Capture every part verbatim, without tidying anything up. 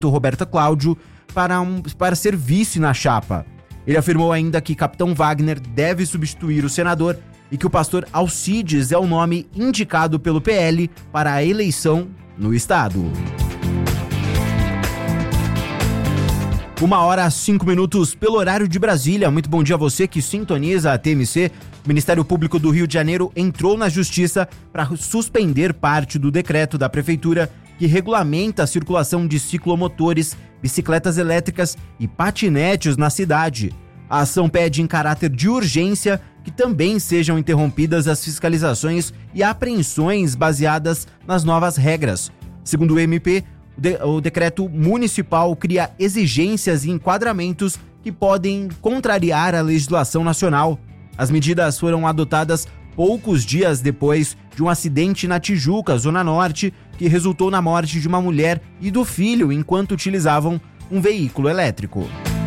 Roberto Cláudio para, um, para ser vice na chapa. Ele afirmou ainda que Capitão Wagner deve substituir o senador e que o pastor Alcides é o nome indicado pelo P L para a eleição no estado. Uma hora, cinco minutos pelo horário de Brasília. Muito bom dia a você que sintoniza a T M C. O Ministério Público do Rio de Janeiro entrou na Justiça para suspender parte do decreto da Prefeitura que regulamenta a circulação de ciclomotores, bicicletas elétricas e patinetes na cidade. A ação pede em caráter de urgência que também sejam interrompidas as fiscalizações e apreensões baseadas nas novas regras. Segundo o M P, o decreto municipal cria exigências e enquadramentos que podem contrariar a legislação nacional. As medidas foram adotadas poucos dias depois de um acidente na Tijuca, Zona Norte, que resultou na morte de uma mulher e do filho enquanto utilizavam um veículo elétrico.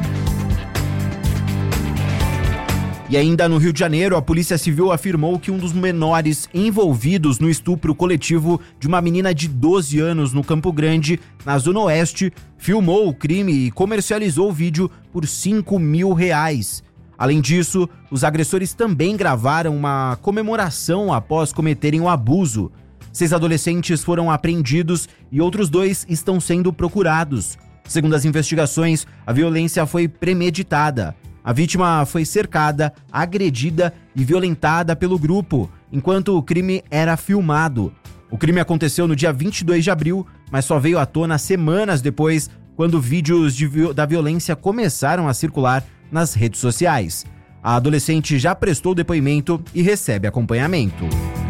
E ainda no Rio de Janeiro, a Polícia Civil afirmou que um dos menores envolvidos no estupro coletivo de uma menina de doze anos no Campo Grande, na Zona Oeste, filmou o crime e comercializou o vídeo por cinco mil reais. Além disso, os agressores também gravaram uma comemoração após cometerem o abuso. Seis adolescentes foram apreendidos e outros dois estão sendo procurados. Segundo as investigações, a violência foi premeditada. A vítima foi cercada, agredida e violentada pelo grupo, enquanto o crime era filmado. O crime aconteceu no dia vinte e dois de abril, mas só veio à tona semanas depois, quando vídeos de, da violência começaram a circular nas redes sociais. A adolescente já prestou depoimento e recebe acompanhamento.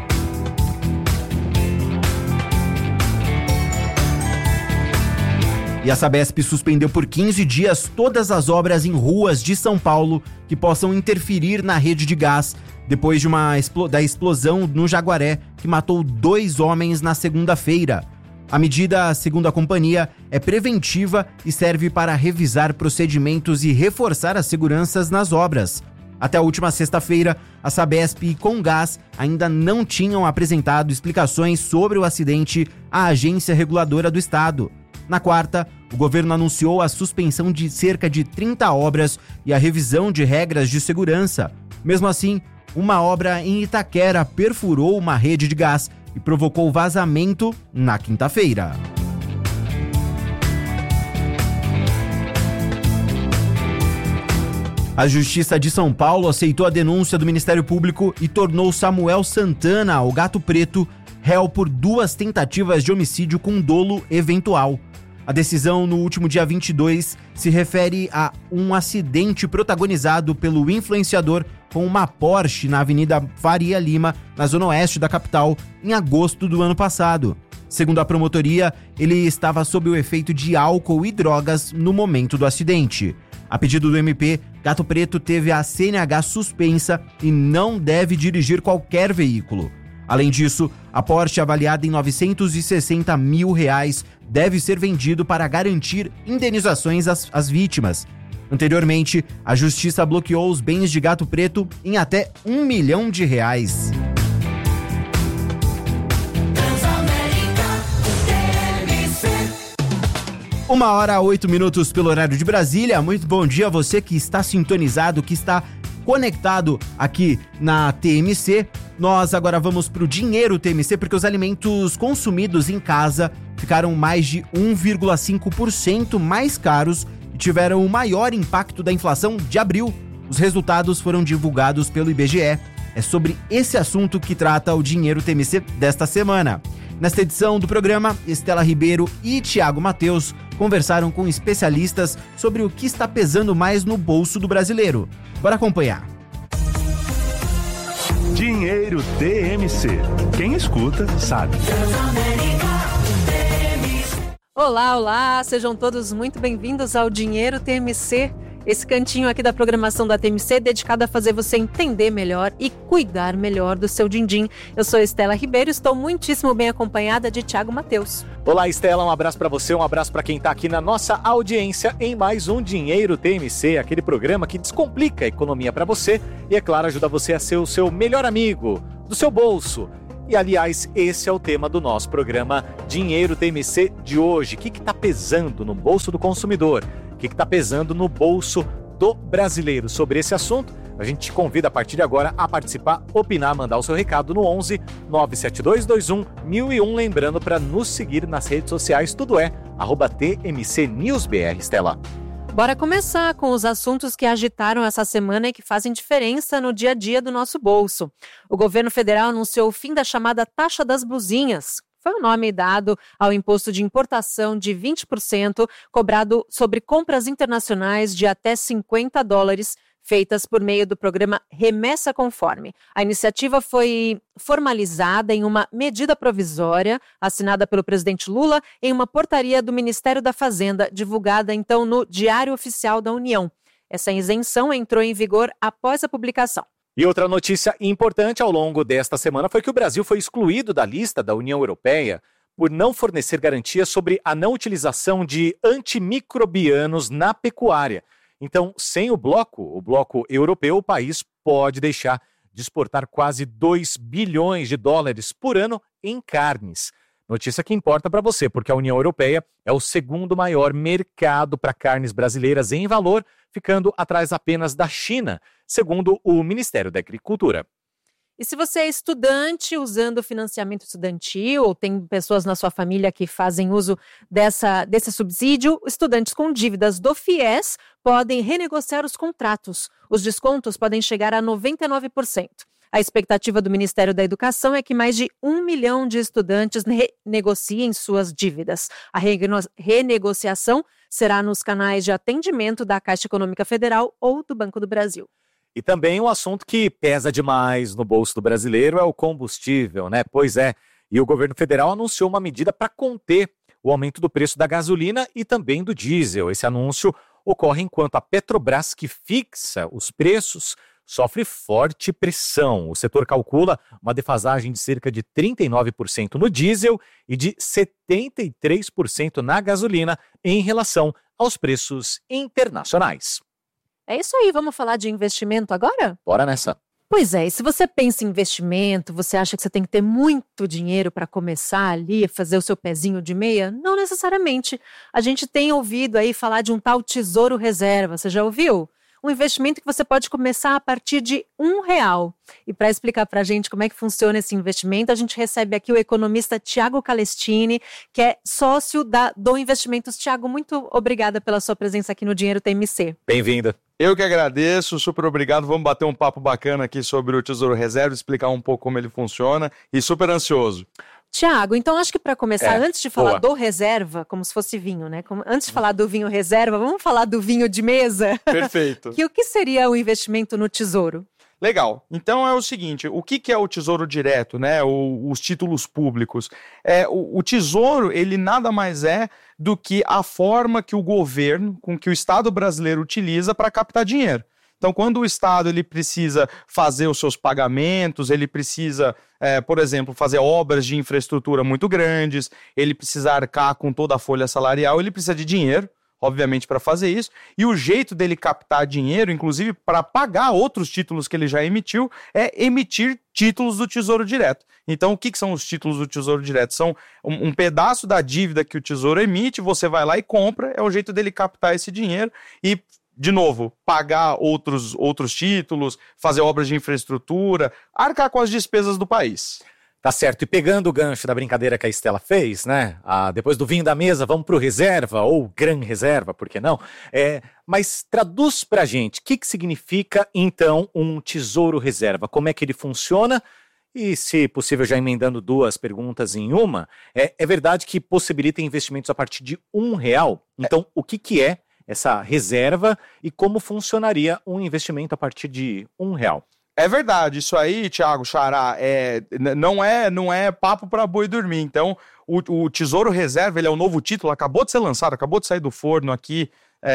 E a Sabesp suspendeu por quinze dias todas as obras em ruas de São Paulo que possam interferir na rede de gás, depois de uma expl- da explosão no Jaguaré, que matou dois homens na segunda-feira. A medida, segundo a companhia, é preventiva e serve para revisar procedimentos e reforçar as seguranças nas obras. Até a última sexta-feira, a Sabesp e Comgás ainda não tinham apresentado explicações sobre o acidente à agência reguladora do estado. Na quarta, o governo anunciou a suspensão de cerca de trinta obras e a revisão de regras de segurança. Mesmo assim, uma obra em Itaquera perfurou uma rede de gás e provocou vazamento na quinta-feira. A Justiça de São Paulo aceitou a denúncia do Ministério Público e tornou Samuel Santana, o Gato Preto, réu por duas tentativas de homicídio com dolo eventual. A decisão, no último dia vinte e dois, se refere a um acidente protagonizado pelo influenciador com uma Porsche na Avenida Faria Lima, na zona oeste da capital, em agosto do ano passado. Segundo a promotoria, ele estava sob o efeito de álcool e drogas no momento do acidente. A pedido do M P, Gato Preto teve a C N H suspensa e não deve dirigir qualquer veículo. Além disso, a Porsche, avaliada em novecentos e sessenta mil reais, deve ser vendido para garantir indenizações às, às vítimas. Anteriormente, a Justiça bloqueou os bens de Gato Preto em até um milhão de reais. Uma hora, oito minutos pelo horário de Brasília. Muito bom dia a você que está sintonizado, que está conectado aqui na T M C. Nós agora vamos para o Dinheiro T M C, porque os alimentos consumidos em casa ficaram mais de um vírgula cinco por cento mais caros e tiveram o maior impacto da inflação de abril. Os resultados foram divulgados pelo I B G E. É sobre esse assunto que trata o Dinheiro T M C desta semana. Nesta edição do programa, Estela Ribeiro e Thiago Mateus conversaram com especialistas sobre o que está pesando mais no bolso do brasileiro. Bora acompanhar. Dinheiro T M C. Quem escuta, sabe. Olá, olá! Sejam todos muito bem-vindos ao Dinheiro T M C. Esse cantinho aqui da programação da T M C dedicado a fazer você entender melhor e cuidar melhor do seu din-din. Eu sou Estela Ribeiro e estou muitíssimo bem acompanhada de Thiago Mateus. Olá, Estela, um abraço para você, um abraço para quem está aqui na nossa audiência em mais um Dinheiro T M C, aquele programa que descomplica a economia para você e, é claro, ajuda você a ser o seu melhor amigo do seu bolso. E, aliás, esse é o tema do nosso programa Dinheiro T M C de hoje. O que está pesando no bolso do consumidor? O que está pesando no bolso do brasileiro? Sobre esse assunto, a gente te convida a partir de agora a participar, opinar, mandar o seu recado no onze nove sete dois dois um mil e um. Lembrando para nos seguir nas redes sociais, tudo é arroba T M C News B R, Estela. Bora começar com os assuntos que agitaram essa semana e que fazem diferença no dia a dia do nosso bolso. O governo federal anunciou o fim da chamada taxa das blusinhas. Foi o nome dado ao imposto de importação de vinte por cento cobrado sobre compras internacionais de até cinquenta dólares, feitas por meio do programa Remessa Conforme. A iniciativa foi formalizada em uma medida provisória, assinada pelo presidente Lula, em uma portaria do Ministério da Fazenda, divulgada então no Diário Oficial da União. Essa isenção entrou em vigor após a publicação. E outra notícia importante ao longo desta semana foi que o Brasil foi excluído da lista da União Europeia por não fornecer garantias sobre a não utilização de antimicrobianos na pecuária. Então, sem o bloco, o bloco europeu, o país pode deixar de exportar quase dois bilhões de dólares por ano em carnes. Notícia que importa para você, porque a União Europeia é o segundo maior mercado para carnes brasileiras em valor, ficando atrás apenas da China, segundo o Ministério da Agricultura. E se você é estudante usando financiamento estudantil ou tem pessoas na sua família que fazem uso dessa, desse subsídio, estudantes com dívidas do FIES podem renegociar os contratos. Os descontos podem chegar a noventa e nove por cento. A expectativa do Ministério da Educação é que mais de um milhão de estudantes renegociem suas dívidas. A renegociação será nos canais de atendimento da Caixa Econômica Federal ou do Banco do Brasil. E também um assunto que pesa demais no bolso do brasileiro é o combustível, né? Pois é, e o governo federal anunciou uma medida para conter o aumento do preço da gasolina e também do diesel. Esse anúncio ocorre enquanto a Petrobras, que fixa os preços, sofre forte pressão. O setor calcula uma defasagem de cerca de trinta e nove por cento no diesel e de setenta e três por cento na gasolina em relação aos preços internacionais. É isso aí, vamos falar de investimento agora? Bora nessa. Pois é, e se você pensa em investimento, você acha que você tem que ter muito dinheiro para começar ali, fazer o seu pezinho de meia? Não necessariamente. A gente tem ouvido aí falar de um tal Tesouro Reserva, você já ouviu? Um investimento que você pode começar a partir de um real. E para explicar para a gente como é que funciona esse investimento, a gente recebe aqui o economista Tiago Calestini, que é sócio da Do Investimentos. Tiago, muito obrigada pela sua presença aqui no Dinheiro T M C. Bem-vinda. Eu que agradeço, super obrigado. Vamos bater um papo bacana aqui sobre o Tesouro Reserva, explicar um pouco como ele funciona e super ansioso. Tiago, então acho que para começar, é, antes de falar boa. do reserva, como se fosse vinho, né? Como, antes de falar do vinho reserva, vamos falar do vinho de mesa? Perfeito. Que o que seria o investimento no tesouro? Legal. Então é o seguinte, o que, que é o Tesouro Direto, né? O, os títulos públicos? É, o, o Tesouro, ele nada mais é do que a forma que o governo, com que o Estado brasileiro utiliza para captar dinheiro. Então, quando o Estado ele precisa fazer os seus pagamentos, ele precisa, é, por exemplo, fazer obras de infraestrutura muito grandes, ele precisa arcar com toda a folha salarial, ele precisa de dinheiro, obviamente, para fazer isso. E o jeito dele captar dinheiro, inclusive para pagar outros títulos que ele já emitiu, é emitir títulos do Tesouro Direto. Então, o que, que são os títulos do Tesouro Direto? São um, um pedaço da dívida que o Tesouro emite, você vai lá e compra, é o jeito dele captar esse dinheiro e, de novo, pagar outros, outros títulos, fazer obras de infraestrutura, arcar com as despesas do país. Tá certo, e pegando o gancho da brincadeira que a Estela fez, né? Ah, depois do vinho da mesa, vamos pro reserva, ou gran reserva, por que não? É, mas traduz pra gente, o que, que significa, então, um tesouro reserva? Como é que ele funciona? E, se possível, já emendando duas perguntas em uma, é, é verdade que possibilita investimentos a partir de um real? Então, é. o que, que é essa reserva e como funcionaria um investimento a partir de um real? É verdade, isso aí, Thiago Xará, é, não, é, não é papo para boi dormir. Então, o, o Tesouro Reserva, ele é o novo título, acabou de ser lançado, acabou de sair do forno aqui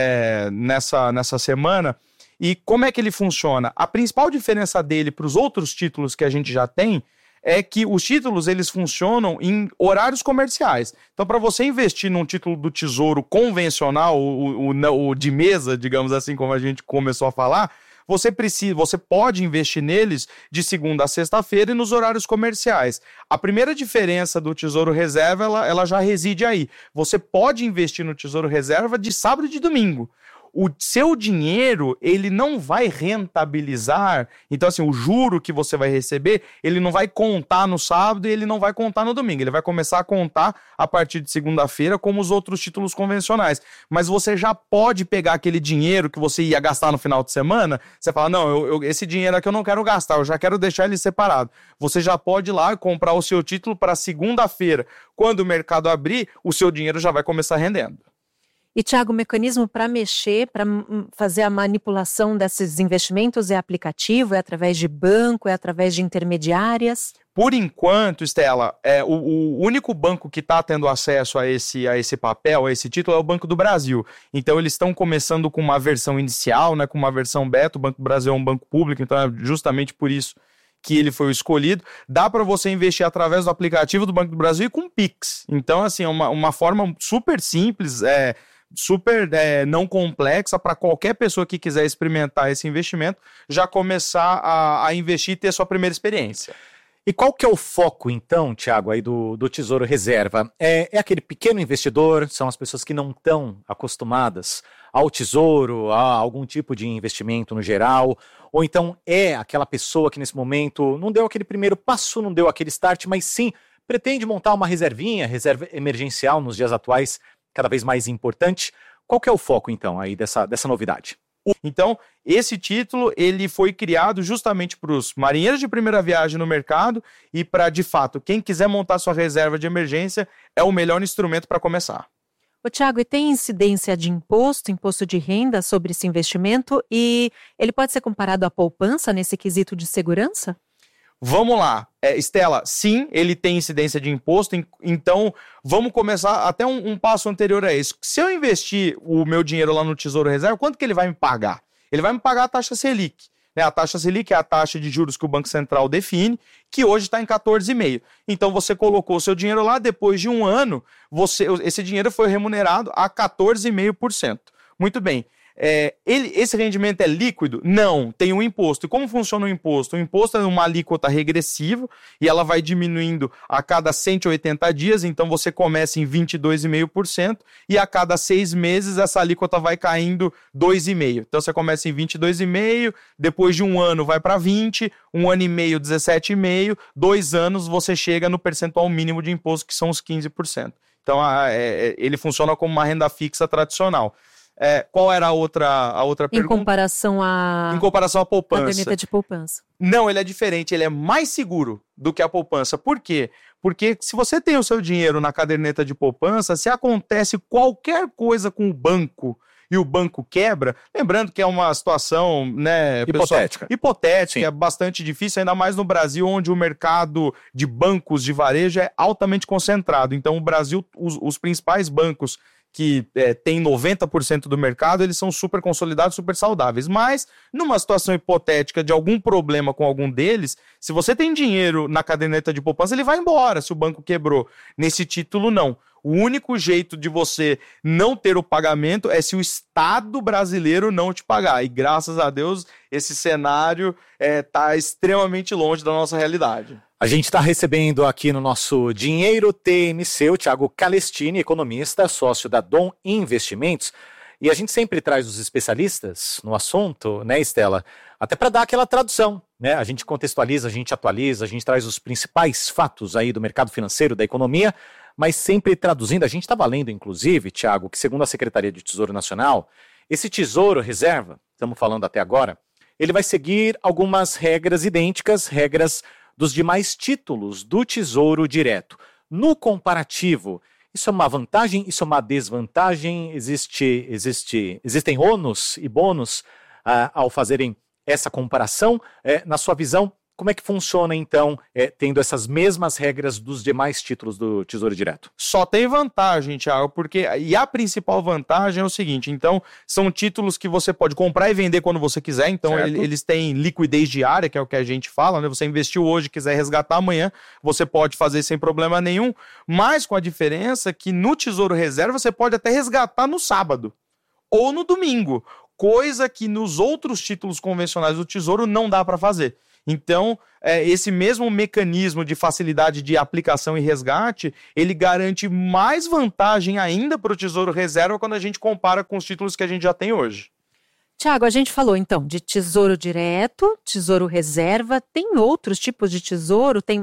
é, nessa, nessa semana. E como é que ele funciona? A principal diferença dele para os outros títulos que a gente já tem é que os títulos, eles funcionam em horários comerciais. Então, para você investir num título do Tesouro convencional, o, o, o de mesa, digamos assim, como a gente começou a falar, você precisa, você pode investir neles de segunda a sexta-feira e nos horários comerciais. A primeira diferença do Tesouro Reserva, ela, ela já reside aí. Você pode investir no Tesouro Reserva de sábado e de domingo. O seu dinheiro, ele não vai rentabilizar, então assim, o juro que você vai receber, ele não vai contar no sábado e ele não vai contar no domingo, ele vai começar a contar a partir de segunda-feira como os outros títulos convencionais, mas você já pode pegar aquele dinheiro que você ia gastar no final de semana, você fala, não, eu, eu, esse dinheiro aqui eu não quero gastar, eu já quero deixar ele separado, você já pode ir lá comprar o seu título para segunda-feira, quando o mercado abrir, o seu dinheiro já vai começar rendendo. E, Thiago, o mecanismo para mexer, para fazer a manipulação desses investimentos é aplicativo, é através de banco, é através de intermediárias? Por enquanto, Estela, é, o, o único banco que está tendo acesso a esse, a esse papel, a esse título, é o Banco do Brasil. Então, eles estão começando com uma versão inicial, né, com uma versão beta. O Banco do Brasil é um banco público, então é justamente por isso que ele foi o escolhido. Dá para você investir através do aplicativo do Banco do Brasil e com Pix. Então, assim, é uma, uma forma super simples, é, super é, não complexa para qualquer pessoa que quiser experimentar esse investimento já começar a, a investir e ter sua primeira experiência. E qual que é o foco, então, Thiago, aí do, do Tesouro Reserva? É, é aquele pequeno investidor, são as pessoas que não estão acostumadas ao tesouro, a algum tipo de investimento no geral, ou então é aquela pessoa que nesse momento não deu aquele primeiro passo, não deu aquele start, mas sim pretende montar uma reservinha, reserva emergencial nos dias atuais, cada vez mais importante. Qual que é o foco, então, aí dessa, dessa novidade? Então, esse título ele foi criado justamente para os marinheiros de primeira viagem no mercado e para, de fato, quem quiser montar sua reserva de emergência, é o melhor instrumento para começar. Ô, Thiago, e tem incidência de imposto, imposto de renda sobre esse investimento e ele pode ser comparado à poupança nesse quesito de segurança? Vamos lá, é, Estela, sim, ele tem incidência de imposto, então vamos começar até um, um passo anterior a isso. Se eu investir o meu dinheiro lá no Tesouro Reserva, quanto que ele vai me pagar? Ele vai me pagar a taxa Selic. Né? A taxa Selic é a taxa de juros que o Banco Central define, que hoje está em quatorze vírgula cinco por cento. Então você colocou o seu dinheiro lá, depois de um ano, você, esse dinheiro foi remunerado a quatorze vírgula cinco por cento. Muito bem. É, ele, esse rendimento é líquido? Não, tem um imposto. E como funciona o imposto? O imposto é uma alíquota regressiva e ela vai diminuindo a cada cento e oitenta dias, então você começa em vinte e dois vírgula cinco por cento e a cada seis meses essa alíquota vai caindo dois vírgula cinco por cento. Então você começa em vinte e dois vírgula cinco por cento, depois de um ano vai para vinte, um ano e meio dezessete vírgula cinco por cento, dois anos você chega no percentual mínimo de imposto que são os quinze por cento. Então a, é, ele funciona como uma renda fixa tradicional. É, qual era a outra, a outra em pergunta? Comparação a... Em comparação à poupança. A caderneta de poupança. Não, ele é diferente, ele é mais seguro do que a poupança. Por quê? Porque se você tem o seu dinheiro na caderneta de poupança, se acontece qualquer coisa com o banco e o banco quebra, lembrando que é uma situação, né, hipotética, pessoal, hipotética, é bastante difícil, ainda mais no Brasil, onde o mercado de bancos de varejo é altamente concentrado. Então, o Brasil, os, os principais bancos que é, tem noventa por cento do mercado, eles são super consolidados, super saudáveis. Mas, numa situação hipotética de algum problema com algum deles, se você tem dinheiro na caderneta de poupança, ele vai embora se o banco quebrou. Nesse título, não. O único jeito de você não ter o pagamento é se o Estado brasileiro não te pagar. E, graças a Deus, esse cenário está é, extremamente longe da nossa realidade. A gente está recebendo aqui no nosso Dinheiro T M C o Thiago Calestini, economista, sócio da Dom Investimentos. E a gente sempre traz os especialistas no assunto, né, Estela? Até para dar aquela tradução, né? A gente contextualiza, a gente atualiza, a gente traz os principais fatos aí do mercado financeiro, da economia, mas sempre traduzindo. A gente estava lendo, inclusive, Thiago, que segundo a Secretaria de Tesouro Nacional, esse Tesouro Reserva, estamos falando até agora, ele vai seguir algumas regras idênticas, regras dos demais títulos do Tesouro Direto. No comparativo, isso é uma vantagem, isso é uma desvantagem? Existe, existe, existem ônus e bônus uh, ao fazerem essa comparação? É, na sua visão, como é que funciona, então, é, tendo essas mesmas regras dos demais títulos do Tesouro Direto? Só tem vantagem, Thiago, porque e a principal vantagem é o seguinte, então, são títulos que você pode comprar e vender quando você quiser, então ele, eles têm liquidez diária, que é o que a gente fala, né? Você investiu hoje, quiser resgatar amanhã, você pode fazer sem problema nenhum, mas com a diferença que no Tesouro Reserva você pode até resgatar no sábado ou no domingo. coisa que nos outros títulos convencionais do Tesouro não dá para fazer. Então, é, esse mesmo mecanismo de facilidade de aplicação e resgate, ele garante mais vantagem ainda para o Tesouro Reserva quando a gente compara com os títulos que a gente já tem hoje. Tiago, a gente falou então de Tesouro Direto, Tesouro Reserva, tem outros tipos de tesouro? Tem,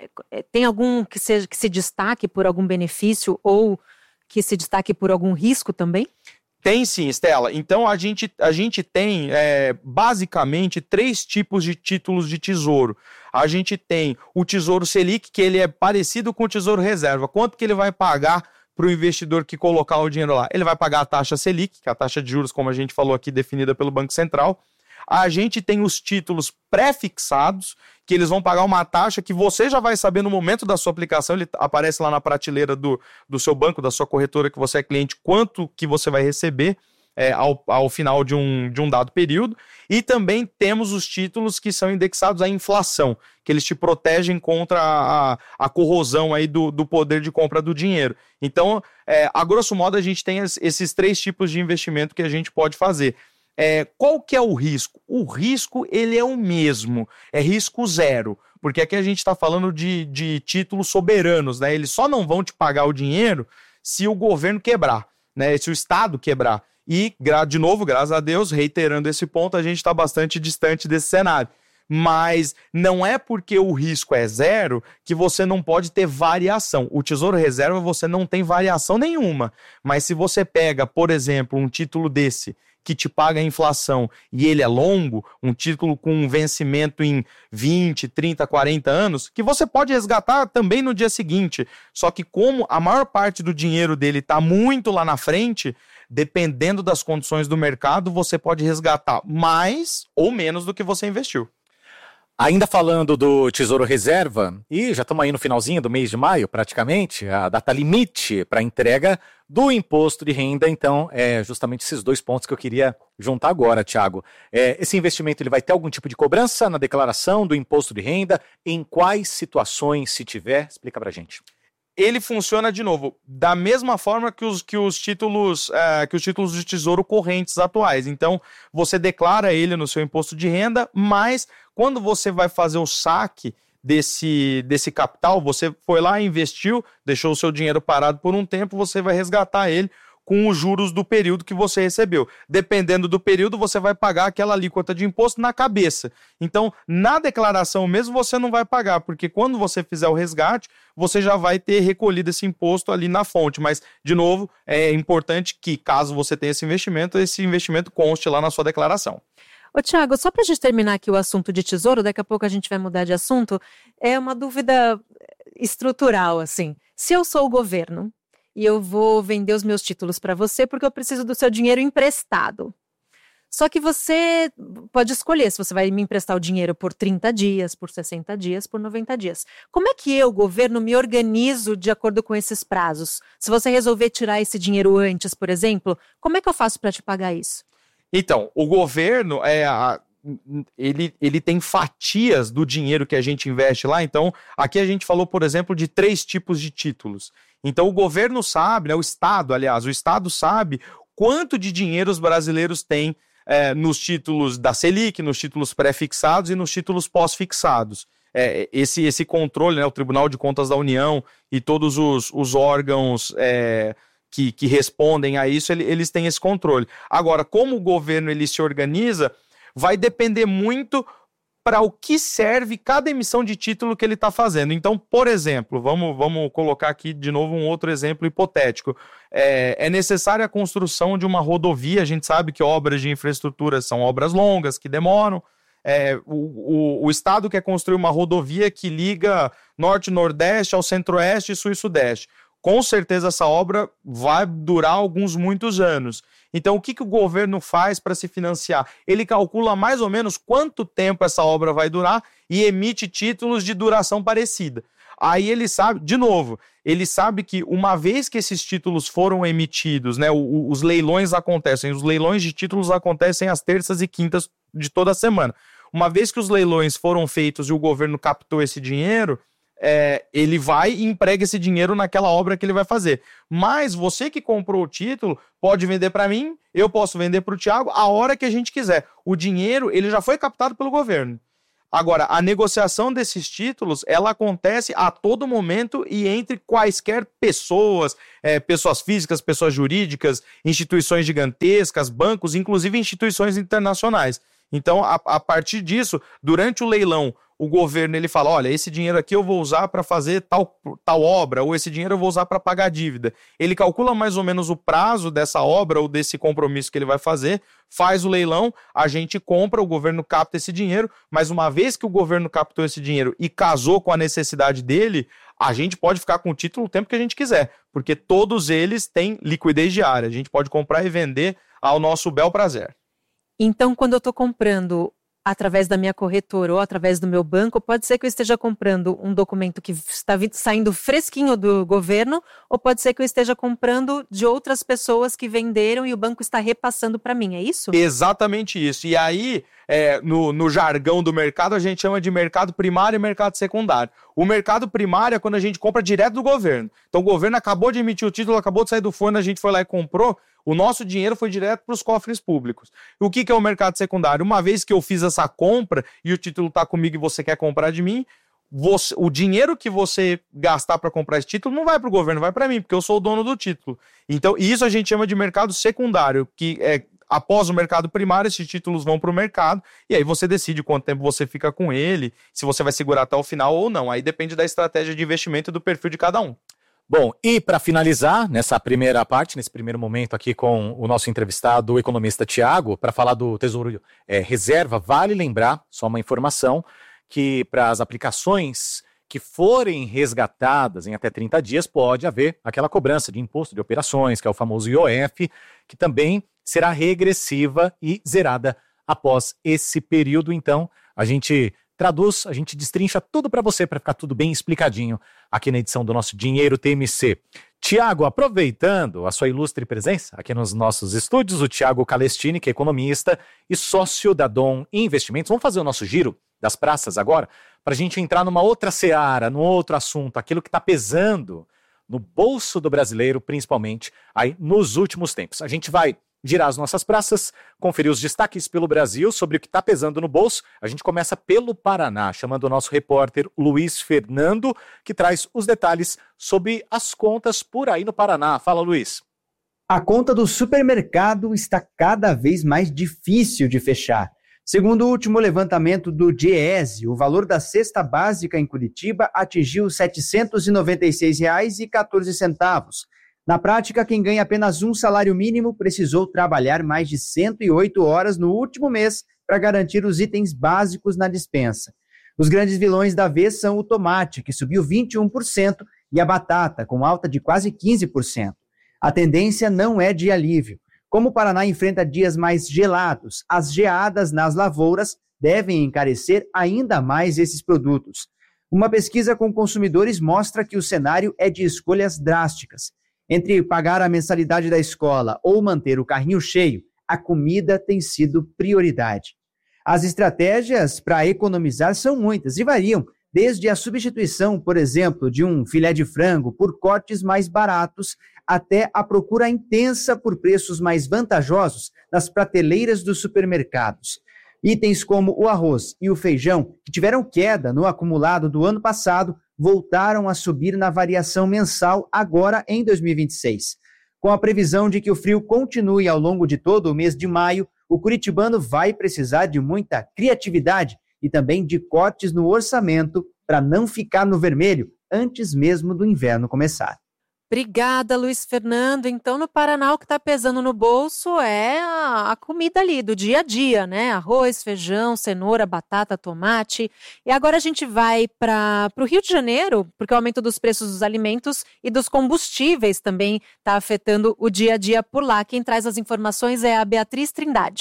tem algum que, seja, que se destaque por algum benefício ou que se destaque por algum risco também? Tem sim, Estela. Então a gente, a gente tem é, basicamente três tipos de títulos de tesouro. A gente tem o Tesouro Selic, que ele é parecido com o Tesouro Reserva. Quanto que ele vai pagar para o investidor que colocar o dinheiro lá? Ele vai pagar a taxa Selic, que é a taxa de juros, como a gente falou aqui, definida pelo Banco Central. A gente tem os títulos pré-fixados, que eles vão pagar uma taxa que você já vai saber no momento da sua aplicação, ele aparece lá na prateleira do, do seu banco, da sua corretora, que você é cliente, quanto que você vai receber é, ao, ao final de um, de um dado período. E também temos os títulos que são indexados à inflação, que eles te protegem contra a, a corrosão aí do, do poder de compra do dinheiro. Então, é, a grosso modo, a gente tem esses três tipos de investimento que a gente pode fazer. É, qual que é o risco? O risco, ele é o mesmo, é risco zero, porque aqui a gente está falando de, de títulos soberanos, né? Eles só não vão te pagar o dinheiro se o governo quebrar, né? Se o Estado quebrar. E, de novo, graças a Deus, reiterando esse ponto, a gente está bastante distante desse cenário. Mas não é porque o risco é zero que você não pode ter variação. O Tesouro Reserva você não tem variação nenhuma, mas se você pega, por exemplo, um título desse que te paga a inflação e ele é longo, um título com um vencimento em vinte, trinta, quarenta anos, que você pode resgatar também no dia seguinte. Só que como a maior parte do dinheiro dele está muito lá na frente, dependendo das condições do mercado, você pode resgatar mais ou menos do que você investiu. Ainda falando do Tesouro Reserva, e já estamos aí no finalzinho do mês de maio, praticamente, a data limite para entrega do imposto de renda, então, é justamente esses dois pontos que eu queria juntar agora, Tiago. É, esse investimento ele vai ter algum tipo de cobrança na declaração do imposto de renda? Em quais situações, se tiver? Explica pra gente. Ele funciona, de novo, da mesma forma que os, que os, títulos, é, que os títulos de tesouro correntes atuais. Então, você declara ele no seu imposto de renda, mas quando você vai fazer o saque desse, desse capital, você foi lá, investiu, deixou o seu dinheiro parado por um tempo, você vai resgatar ele com os juros do período que você recebeu. Dependendo do período, você vai pagar aquela alíquota de imposto na cabeça. Então, na declaração mesmo, você não vai pagar, porque quando você fizer o resgate, você já vai ter recolhido esse imposto ali na fonte. Mas, de novo, é importante que, caso você tenha esse investimento, esse investimento conste lá na sua declaração. Ô, Tiago, só para a gente terminar aqui o assunto de tesouro, daqui a pouco a gente vai mudar de assunto, é uma dúvida estrutural, assim. Se eu sou o governo e eu vou vender os meus títulos para você porque eu preciso do seu dinheiro emprestado. Só que você pode escolher se você vai me emprestar o dinheiro por trinta dias, por sessenta dias, por noventa dias. Como é que eu, governo, me organizo de acordo com esses prazos? Se você resolver tirar esse dinheiro antes, por exemplo, como é que eu faço para te pagar isso? Então, o governo, é, a, ele, ele tem fatias do dinheiro que a gente investe lá. Então, aqui a gente falou, por exemplo, de três tipos de títulos. Então, o governo sabe, né, o Estado, aliás, o Estado sabe quanto de dinheiro os brasileiros têm é, nos títulos da Selic, nos títulos pré-fixados e nos títulos pós-fixados. É, esse, esse controle, né, o Tribunal de Contas da União e todos os, os órgãos é, que, que respondem a isso, ele, eles têm esse controle. Agora, como o governo ele se organiza, vai depender muito para o que serve cada emissão de título que ele está fazendo. Então, por exemplo, vamos, vamos colocar aqui de novo um outro exemplo hipotético. É, é necessária a construção de uma rodovia. A gente sabe que obras de infraestrutura são obras longas, que demoram. É, o, o, o Estado quer construir uma rodovia que liga norte e nordeste ao centro-oeste e sul e sudeste. Com certeza essa obra vai durar alguns muitos anos. Então, o que, que o governo faz para se financiar? Ele calcula mais ou menos quanto tempo essa obra vai durar e emite títulos de duração parecida. Aí ele sabe, de novo, ele sabe que uma vez que esses títulos foram emitidos, né, os leilões acontecem, os leilões de títulos acontecem às terças e quintas de toda semana. Uma vez que os leilões foram feitos e o governo captou esse dinheiro, é, ele vai e emprega esse dinheiro naquela obra que ele vai fazer. Mas você que comprou o título pode vender para mim, eu posso vender para o Thiago a hora que a gente quiser. O dinheiro ele já foi captado pelo governo. Agora, a negociação desses títulos, ela acontece a todo momento e entre quaisquer pessoas, é, pessoas físicas, pessoas jurídicas, instituições gigantescas, bancos, inclusive instituições internacionais. Então, a, a partir disso, durante o leilão, o governo ele fala, olha, esse dinheiro aqui eu vou usar para fazer tal, tal obra, ou esse dinheiro eu vou usar para pagar a dívida. Ele calcula mais ou menos o prazo dessa obra ou desse compromisso que ele vai fazer, faz o leilão, a gente compra, o governo capta esse dinheiro, mas uma vez que o governo captou esse dinheiro e casou com a necessidade dele, a gente pode ficar com o título o tempo que a gente quiser, porque todos eles têm liquidez diária, a gente pode comprar e vender ao nosso bel prazer. Então, quando eu estou comprando através da minha corretora ou através do meu banco, pode ser que eu esteja comprando um documento que está saindo fresquinho do governo, ou pode ser que eu esteja comprando de outras pessoas que venderam e o banco está repassando para mim, é isso? Exatamente isso. E aí, é, no, no jargão do mercado, a gente chama de mercado primário e mercado secundário. O mercado primário é quando a gente compra direto do governo. Então o governo acabou de emitir o título, acabou de sair do forno, a gente foi lá e comprou, o nosso dinheiro foi direto para os cofres públicos. E o que, que é o mercado secundário? Uma vez que eu fiz essa compra e o título está comigo e você quer comprar de mim, você, o dinheiro que você gastar para comprar esse título não vai para o governo, vai para mim, porque eu sou o dono do título. Então, isso a gente chama de mercado secundário, que é após o mercado primário, esses títulos vão para o mercado e aí você decide quanto tempo você fica com ele, se você vai segurar até o final ou não. Aí depende da estratégia de investimento e do perfil de cada um. Bom, e para finalizar, nessa primeira parte, nesse primeiro momento aqui com o nosso entrevistado, o economista Thiago, para falar do Tesouro é, Reserva, vale lembrar, só uma informação, que para as aplicações que forem resgatadas em até trinta dias, pode haver aquela cobrança de imposto de operações, que é o famoso I O F, que também será regressiva e zerada após esse período. Então, a gente traduz, a gente destrincha tudo para você, para ficar tudo bem explicadinho aqui na edição do nosso Dinheiro T M C. Tiago, aproveitando a sua ilustre presença aqui nos nossos estúdios, o Tiago Calestini, que é economista e sócio da Dom Investimentos. Vamos fazer o nosso giro das praças agora, para a gente entrar numa outra seara, num outro assunto, aquilo que está pesando no bolso do brasileiro, principalmente aí nos últimos tempos. A gente vai girar as nossas praças, conferir os destaques pelo Brasil sobre o que está pesando no bolso. A gente começa pelo Paraná, chamando o nosso repórter Luiz Fernando, que traz os detalhes sobre as contas por aí no Paraná. Fala, Luiz. A conta do supermercado está cada vez mais difícil de fechar. Segundo o último levantamento do Diese, o valor da cesta básica em Curitiba atingiu setecentos e noventa e seis reais e quatorze centavos. Na prática, quem ganha apenas um salário mínimo precisou trabalhar mais de cento e oito horas no último mês para garantir os itens básicos na despensa. Os grandes vilões da vez são o tomate, que subiu vinte e um por cento, e a batata, com alta de quase quinze por cento. A tendência não é de alívio. Como o Paraná enfrenta dias mais gelados, as geadas nas lavouras devem encarecer ainda mais esses produtos. Uma pesquisa com consumidores mostra que o cenário é de escolhas drásticas. Entre pagar a mensalidade da escola ou manter o carrinho cheio, a comida tem sido prioridade. As estratégias para economizar são muitas e variam, desde a substituição, por exemplo, de um filé de frango por cortes mais baratos, até a procura intensa por preços mais vantajosos nas prateleiras dos supermercados. Itens como o arroz e o feijão, que tiveram queda no acumulado do ano passado, voltaram a subir na variação mensal agora em dois mil e vinte e seis. Com a previsão de que o frio continue ao longo de todo o mês de maio, o curitibano vai precisar de muita criatividade e também de cortes no orçamento para não ficar no vermelho antes mesmo do inverno começar. Obrigada, Luiz Fernando. Então, no Paraná, o que está pesando no bolso é a, a comida ali, do dia a dia, né? Arroz, feijão, cenoura, batata, tomate. E agora a gente vai para o Rio de Janeiro, porque o aumento dos preços dos alimentos e dos combustíveis também está afetando o dia a dia por lá. Quem traz as informações é a Beatriz Trindade. O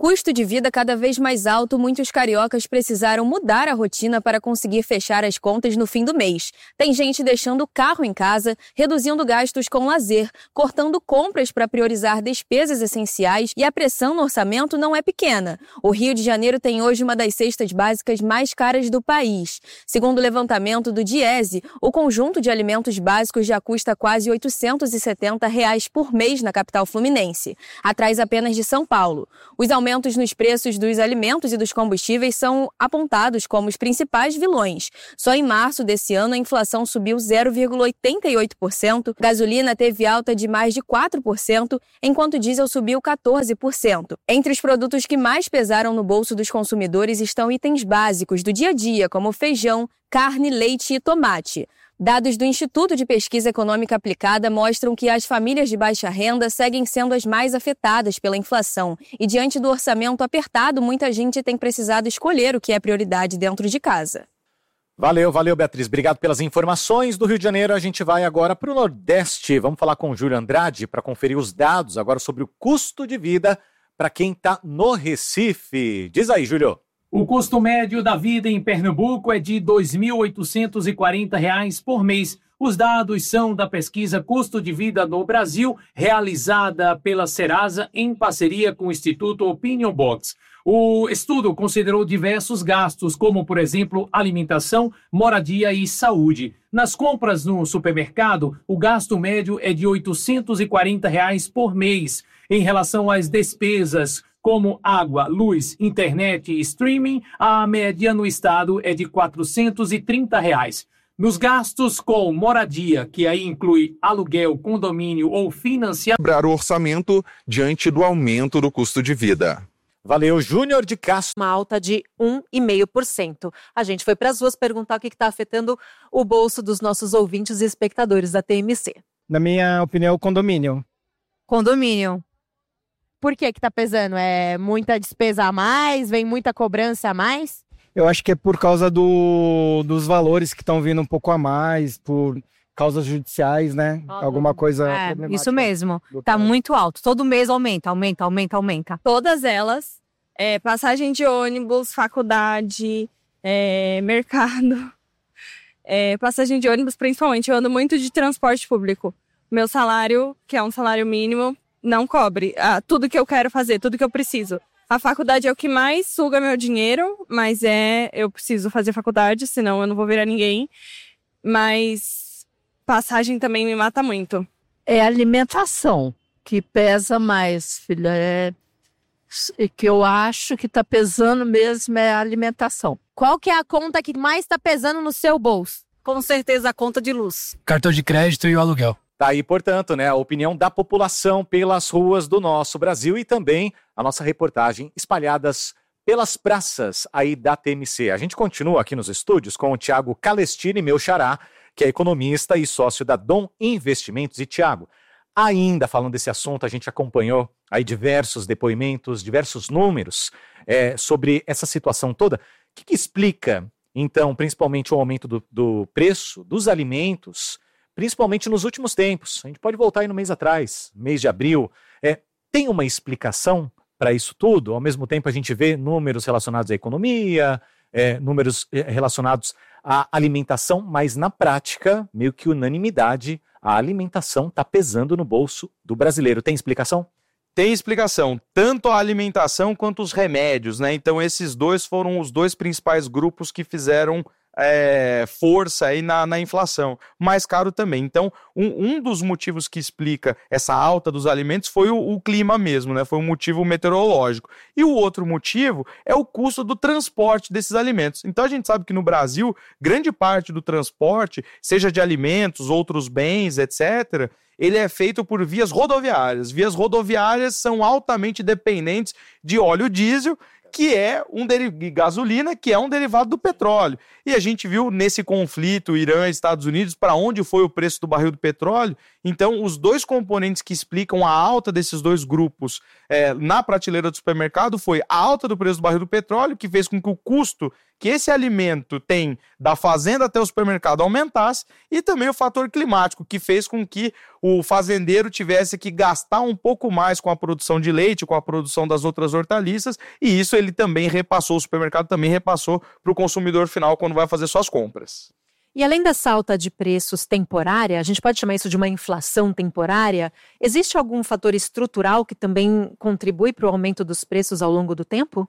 custo de vida cada vez mais alto, muitos cariocas precisaram mudar a rotina para conseguir fechar as contas no fim do mês. Tem gente deixando o carro em casa, reduzindo gastos com lazer, cortando compras para priorizar despesas essenciais e a pressão no orçamento não é pequena. O Rio de Janeiro tem hoje uma das cestas básicas mais caras do país. Segundo o levantamento do Diese, o conjunto de alimentos básicos já custa quase oitocentos e setenta reais por mês na capital fluminense, atrás apenas de São Paulo. Os aumentos nos preços dos alimentos e dos combustíveis são apontados como os principais vilões. Só em março desse ano a inflação subiu zero vírgula oitenta e oito por cento, gasolina teve alta de mais de quatro por cento, enquanto o diesel subiu quatorze por cento. Entre os produtos que mais pesaram no bolso dos consumidores estão itens básicos do dia a dia, como feijão, carne, leite e tomate. Dados do Instituto de Pesquisa Econômica Aplicada mostram que as famílias de baixa renda seguem sendo as mais afetadas pela inflação e, diante do orçamento apertado, muita gente tem precisado escolher o que é prioridade dentro de casa. Valeu, valeu, Beatriz. Obrigado pelas informações do Rio de Janeiro. A gente vai agora para o Nordeste. Vamos falar com o Júlio Andrade para conferir os dados agora sobre o custo de vida para quem está no Recife. Diz aí, Júlio. O custo médio da vida em Pernambuco é de dois mil oitocentos e quarenta reais por mês. Os dados são da pesquisa Custo de Vida no Brasil, realizada pela Serasa em parceria com o Instituto Opinion Box. O estudo considerou diversos gastos, como, por exemplo, alimentação, moradia e saúde. Nas compras no supermercado, o gasto médio é de oitocentos e quarenta reais por mês. Em relação às despesas, como água, luz, internet e streaming, a média no estado é de quatrocentos e trinta reais. Nos gastos com moradia, que aí inclui aluguel, condomínio ou financiamento... Quebrar o orçamento diante do aumento do custo de vida. Valeu, Júnior de Castro. Uma alta de um vírgula cinco por cento. A gente foi para as ruas perguntar o que está afetando o bolso dos nossos ouvintes e espectadores da T M C. Na minha opinião, condomínio. Condomínio. Por que que tá pesando? É muita despesa a mais? Vem muita cobrança a mais? Eu acho que é por causa do, dos valores que estão vindo um pouco a mais, por causas judiciais, né? Ah, Alguma coisa... É, isso mesmo. Tá muito alto. Todo mês aumenta, aumenta, aumenta, aumenta. Todas elas. É, passagem de ônibus, faculdade, é, mercado. É, passagem de ônibus, principalmente. Eu ando muito de transporte público. Meu salário, que é um salário mínimo, não cobre ah, tudo que eu quero fazer, tudo que eu preciso. A faculdade é o que mais suga meu dinheiro, mas é eu preciso fazer faculdade, senão eu não vou virar ninguém. Mas passagem também me mata muito. É a alimentação que pesa mais, filha. É que eu acho que tá pesando mesmo é a alimentação. Qual que é a conta que mais tá pesando no seu bolso? Com certeza a conta de luz. Cartão de crédito e o aluguel. Tá aí, portanto, né, a opinião da população pelas ruas do nosso Brasil e também a nossa reportagem espalhadas pelas praças aí da T M C. A gente continua aqui nos estúdios com o Tiago Calestini, meu xará, que é economista e sócio da Dom Investimentos. E, Tiago, ainda falando desse assunto, a gente acompanhou aí diversos depoimentos, diversos números é, sobre essa situação toda. O que, que explica, então, principalmente o aumento do, do preço dos alimentos, principalmente nos últimos tempos? A gente pode voltar aí no mês atrás, mês de abril. É, tem uma explicação para isso tudo? Ao mesmo tempo a gente vê números relacionados à economia, é, números relacionados à alimentação, mas na prática, meio que unanimidade, a alimentação está pesando no bolso do brasileiro. Tem explicação? Tem explicação, tanto a alimentação quanto os remédios, né? Então esses dois foram os dois principais grupos que fizeram É, força aí na, na inflação, mais caro também. Então, um, um dos motivos que explica essa alta dos alimentos foi o, o clima mesmo, né? Foi um motivo meteorológico. E o outro motivo é o custo do transporte desses alimentos. Então, a gente sabe que no Brasil, grande parte do transporte, seja de alimentos, outros bens, etcétera, ele é feito por vias rodoviárias. Vias rodoviárias são altamente dependentes de óleo diesel, que é um deri- gasolina, que é um derivado do petróleo. E a gente viu nesse conflito Irã e Estados Unidos para onde foi o preço do barril do petróleo. Então, os dois componentes que explicam a alta desses dois grupos é, na prateleira do supermercado foi a alta do preço do barril do petróleo, que fez com que o custo que esse alimento tem da fazenda até o supermercado aumentasse, e também o fator climático, que fez com que o fazendeiro tivesse que gastar um pouco mais com a produção de leite, com a produção das outras hortaliças, e isso ele também repassou, o supermercado também repassou para o consumidor final quando vai fazer suas compras. E além dessa alta de preços temporária, a gente pode chamar isso de uma inflação temporária, existe algum fator estrutural que também contribui para o aumento dos preços ao longo do tempo?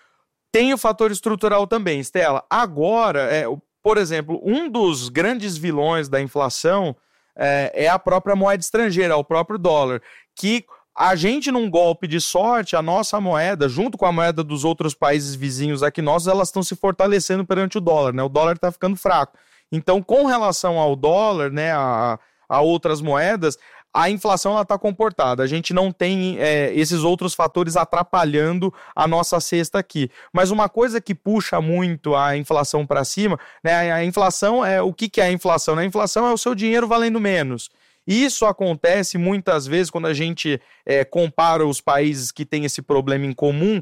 Tem o fator estrutural também, Estela. Agora, é, por exemplo, um dos grandes vilões da inflação é, é a própria moeda estrangeira, o próprio dólar, que a gente, num golpe de sorte, a nossa moeda, junto com a moeda dos outros países vizinhos aqui nossos, elas estão se fortalecendo perante o dólar, né? O dólar está ficando fraco. Então, com relação ao dólar, né, a, a outras moedas, a inflação está comportada. A gente não tem é, esses outros fatores atrapalhando a nossa cesta aqui. Mas uma coisa que puxa muito a inflação para cima, né, a inflação é o que, que é a inflação? A inflação é o seu dinheiro valendo menos. Isso acontece muitas vezes quando a gente é, compara os países que têm esse problema em comum,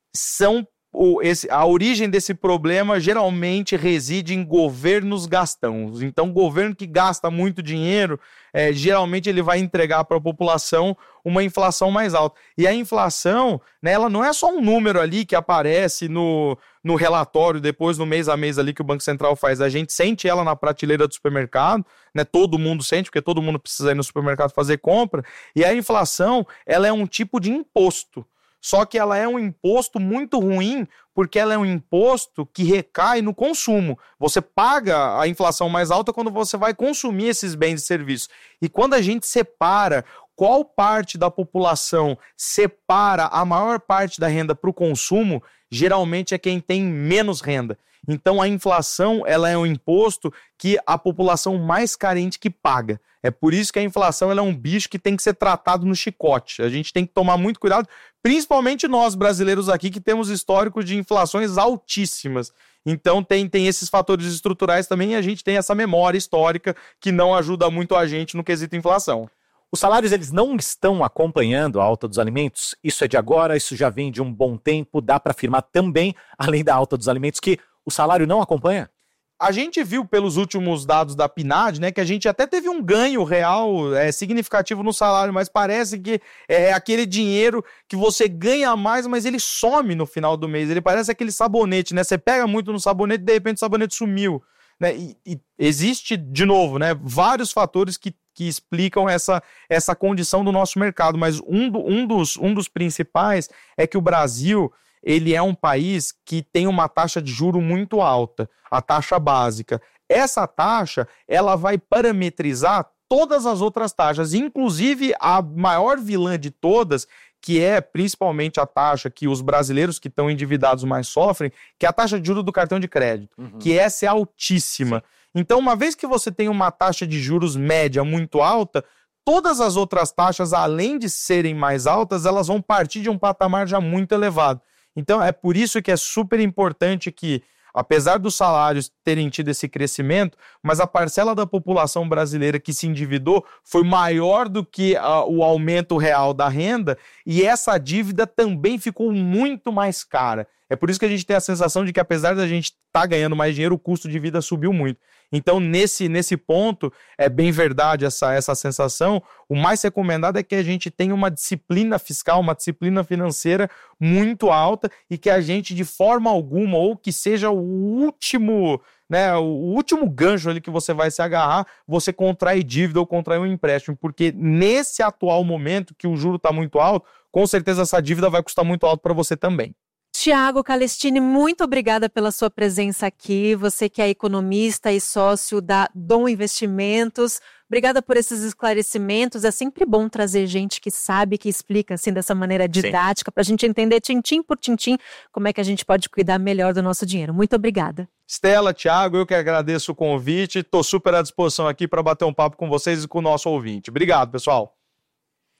são O, esse, a origem desse problema geralmente reside em governos gastões. Então, o governo que gasta muito dinheiro, é, geralmente ele vai entregar para a população uma inflação mais alta. E a inflação, né, ela não é só um número ali que aparece no, no relatório, depois no mês a mês ali que o Banco Central faz. A gente sente ela na prateleira do supermercado, né, todo mundo sente, porque todo mundo precisa ir no supermercado fazer compra. E a inflação, ela é um tipo de imposto. Só que ela é um imposto muito ruim, porque ela é um imposto que recai no consumo. Você paga a inflação mais alta quando você vai consumir esses bens e serviços. E quando a gente separa qual parte da população separa a maior parte da renda para o consumo, geralmente é quem tem menos renda. Então a inflação, ela é um imposto que a população mais carente que paga. É por isso que a inflação, ela é um bicho que tem que ser tratado no chicote. A gente tem que tomar muito cuidado, principalmente nós brasileiros aqui que temos históricos de inflações altíssimas. Então tem, tem esses fatores estruturais também, e a gente tem essa memória histórica que não ajuda muito a gente no quesito inflação. Os salários, eles não estão acompanhando a alta dos alimentos? Isso é de agora, isso já vem de um bom tempo. Dá para afirmar também, além da alta dos alimentos, que o salário não acompanha? A gente viu pelos últimos dados da P N A D, né, que a gente até teve um ganho real é, significativo no salário, mas parece que é aquele dinheiro que você ganha mais, mas ele some no final do mês. Ele parece aquele sabonete, né? Você pega muito no sabonete e de repente o sabonete sumiu. Né? E, e existe, de novo, né, vários fatores que, que explicam essa, essa condição do nosso mercado, mas um, do, um, dos, um dos principais é que o Brasil, ele é um país que tem uma taxa de juro muito alta, a taxa básica. Essa taxa, ela vai parametrizar todas as outras taxas, inclusive a maior vilã de todas, que é principalmente a taxa que os brasileiros que estão endividados mais sofrem, que é a taxa de juros do cartão de crédito, uhum. que essa é altíssima. Sim. Então, uma vez que você tem uma taxa de juros média muito alta, todas as outras taxas, além de serem mais altas, elas vão partir de um patamar já muito elevado. Então, é por isso que é super importante que, apesar dos salários terem tido esse crescimento, mas a parcela da população brasileira que se endividou foi maior do que uh, o aumento real da renda, e essa dívida também ficou muito mais cara. É por isso que a gente tem a sensação de que, apesar da gente estar tá ganhando mais dinheiro, o custo de vida subiu muito. Então, nesse, nesse ponto, é bem verdade essa, essa sensação. O mais recomendado é que a gente tenha uma disciplina fiscal, uma disciplina financeira muito alta, e que a gente, de forma alguma, ou que seja o último, né, o último gancho ali que você vai se agarrar, você contrair dívida ou contrair um empréstimo, porque nesse atual momento que o juro está muito alto, com certeza essa dívida vai custar muito alto para você também. Tiago Calestini, muito obrigada pela sua presença aqui. Você que é economista e sócio da Dom Investimentos. Obrigada por esses esclarecimentos. É sempre bom trazer gente que sabe, que explica assim dessa maneira didática, para a gente entender tintim por tintim como é que a gente pode cuidar melhor do nosso dinheiro. Muito obrigada. Estela, Tiago, eu que agradeço o convite. Estou super à disposição aqui para bater um papo com vocês e com o nosso ouvinte. Obrigado, pessoal.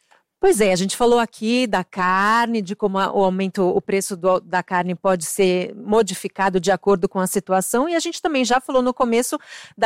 Pois é, a gente falou aqui da carne, de como a, o aumento, o preço do, da carne pode ser modificado de acordo com a situação, e a gente também já falou no começo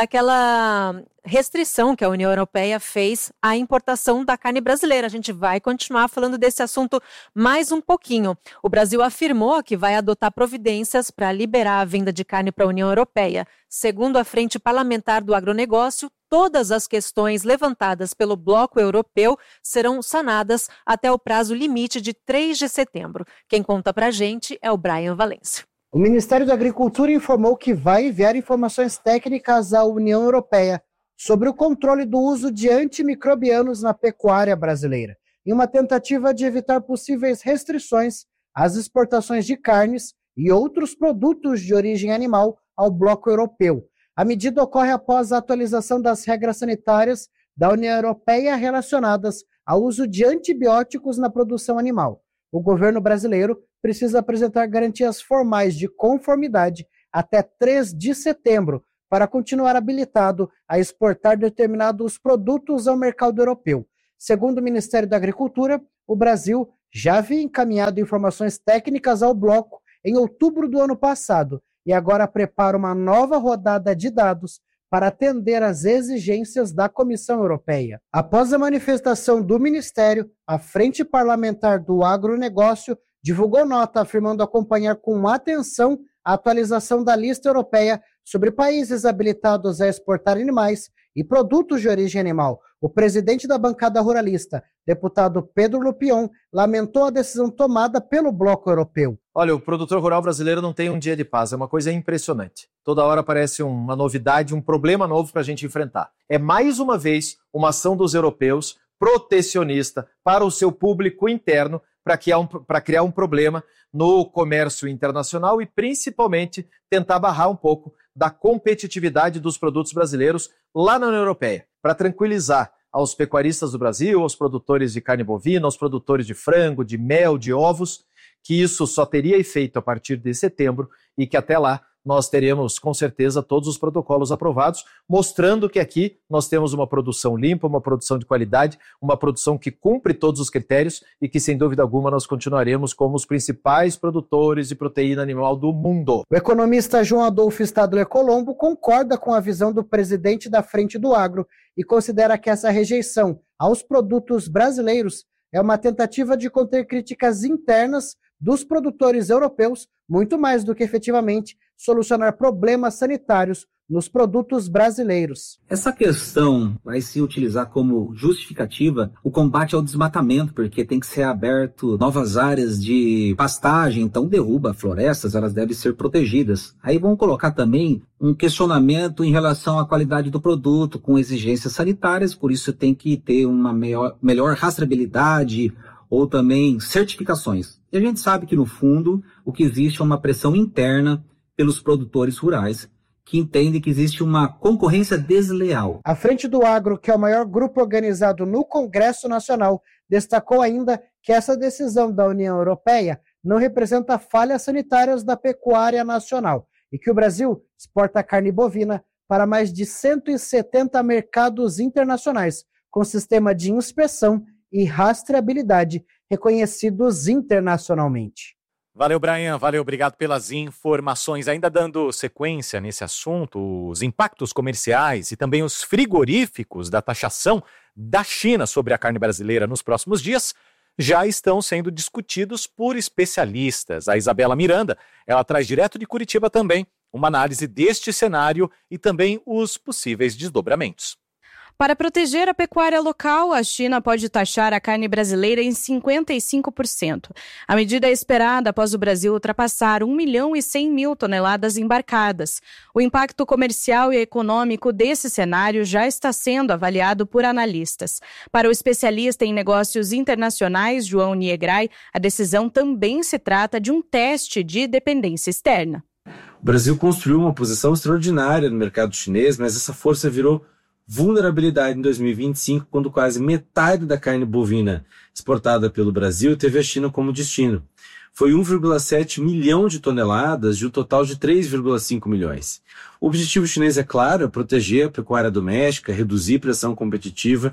daquela restrição que a União Europeia fez à importação da carne brasileira. A gente vai continuar falando desse assunto mais um pouquinho. O Brasil afirmou que vai adotar providências para liberar a venda de carne para a União Europeia. Segundo a Frente Parlamentar do Agronegócio, todas as questões levantadas pelo Bloco Europeu serão sanadas até o prazo limite de três de setembro. Quem conta pra gente é o Brian Valêncio. O Ministério da Agricultura informou que vai enviar informações técnicas à União Europeia sobre o controle do uso de antimicrobianos na pecuária brasileira, em uma tentativa de evitar possíveis restrições às exportações de carnes e outros produtos de origem animal ao bloco europeu. A medida ocorre após a atualização das regras sanitárias da União Europeia relacionadas ao uso de antibióticos na produção animal. O governo brasileiro precisa apresentar garantias formais de conformidade até três de setembro para continuar habilitado a exportar determinados produtos ao mercado europeu. Segundo o Ministério da Agricultura, o Brasil já havia encaminhado informações técnicas ao bloco em outubro do ano passado e agora prepara uma nova rodada de dados para atender às exigências da Comissão Europeia. Após a manifestação do Ministério, a Frente Parlamentar do Agronegócio divulgou nota afirmando acompanhar com atenção a atualização da lista europeia sobre países habilitados a exportar animais e produtos de origem animal. O presidente da bancada ruralista, deputado Pedro Lupion, lamentou a decisão tomada pelo bloco europeu. Olha, o produtor rural brasileiro não tem um dia de paz, é uma coisa impressionante. Toda hora aparece uma novidade, um problema novo para a gente enfrentar. É mais uma vez uma ação dos europeus protecionista para o seu público interno para criar, um, para criar um problema no comércio internacional e principalmente tentar barrar um pouco da competitividade dos produtos brasileiros lá na União Europeia, para tranquilizar aos pecuaristas do Brasil, aos produtores de carne bovina, aos produtores de frango, de mel, de ovos, que isso só teria efeito a partir de setembro e que até lá nós teremos com certeza todos os protocolos aprovados, mostrando que aqui nós temos uma produção limpa, uma produção de qualidade, uma produção que cumpre todos os critérios e que sem dúvida alguma nós continuaremos como os principais produtores de proteína animal do mundo. O economista João Adolfo Stadler Colombo concorda com a visão do presidente da Frente do Agro e considera que essa rejeição aos produtos brasileiros é uma tentativa de conter críticas internas dos produtores europeus, muito mais do que efetivamente solucionar problemas sanitários nos produtos brasileiros. Essa questão vai se utilizar como justificativa o combate ao desmatamento, porque tem que ser aberto novas áreas de pastagem, então derruba florestas, elas devem ser protegidas. Aí vão colocar também um questionamento em relação à qualidade do produto, com exigências sanitárias, por isso tem que ter uma melhor, melhor rastreabilidade ou também certificações. E a gente sabe que, no fundo, o que existe é uma pressão interna pelos produtores rurais, que entendem que existe uma concorrência desleal. A Frente do Agro, que é o maior grupo organizado no Congresso Nacional, destacou ainda que essa decisão da União Europeia não representa falhas sanitárias da pecuária nacional e que o Brasil exporta carne bovina para mais de cento e setenta mercados internacionais, com sistema de inspeção e rastreabilidade reconhecidos internacionalmente. Valeu, Brian. Valeu, obrigado pelas informações. Ainda dando sequência nesse assunto, os impactos comerciais e também os frigoríficos da taxação da China sobre a carne brasileira nos próximos dias já estão sendo discutidos por especialistas. A Isabela Miranda, ela traz direto de Curitiba também uma análise deste cenário e também os possíveis desdobramentos. Para proteger a pecuária local, a China pode taxar a carne brasileira em cinquenta e cinco por cento. A medida é esperada após o Brasil ultrapassar um milhão e cem mil toneladas embarcadas. O impacto comercial e econômico desse cenário já está sendo avaliado por analistas. Para o especialista em negócios internacionais, João Niegrai, a decisão também se trata de um teste de dependência externa. O Brasil construiu uma posição extraordinária no mercado chinês, mas essa força virou vulnerabilidade em dois mil e vinte e cinco, quando quase metade da carne bovina exportada pelo Brasil teve a China como destino. Foi um vírgula sete milhão de toneladas de um total de três vírgula cinco milhões. O objetivo chinês é claro, é proteger a pecuária doméstica, reduzir pressão competitiva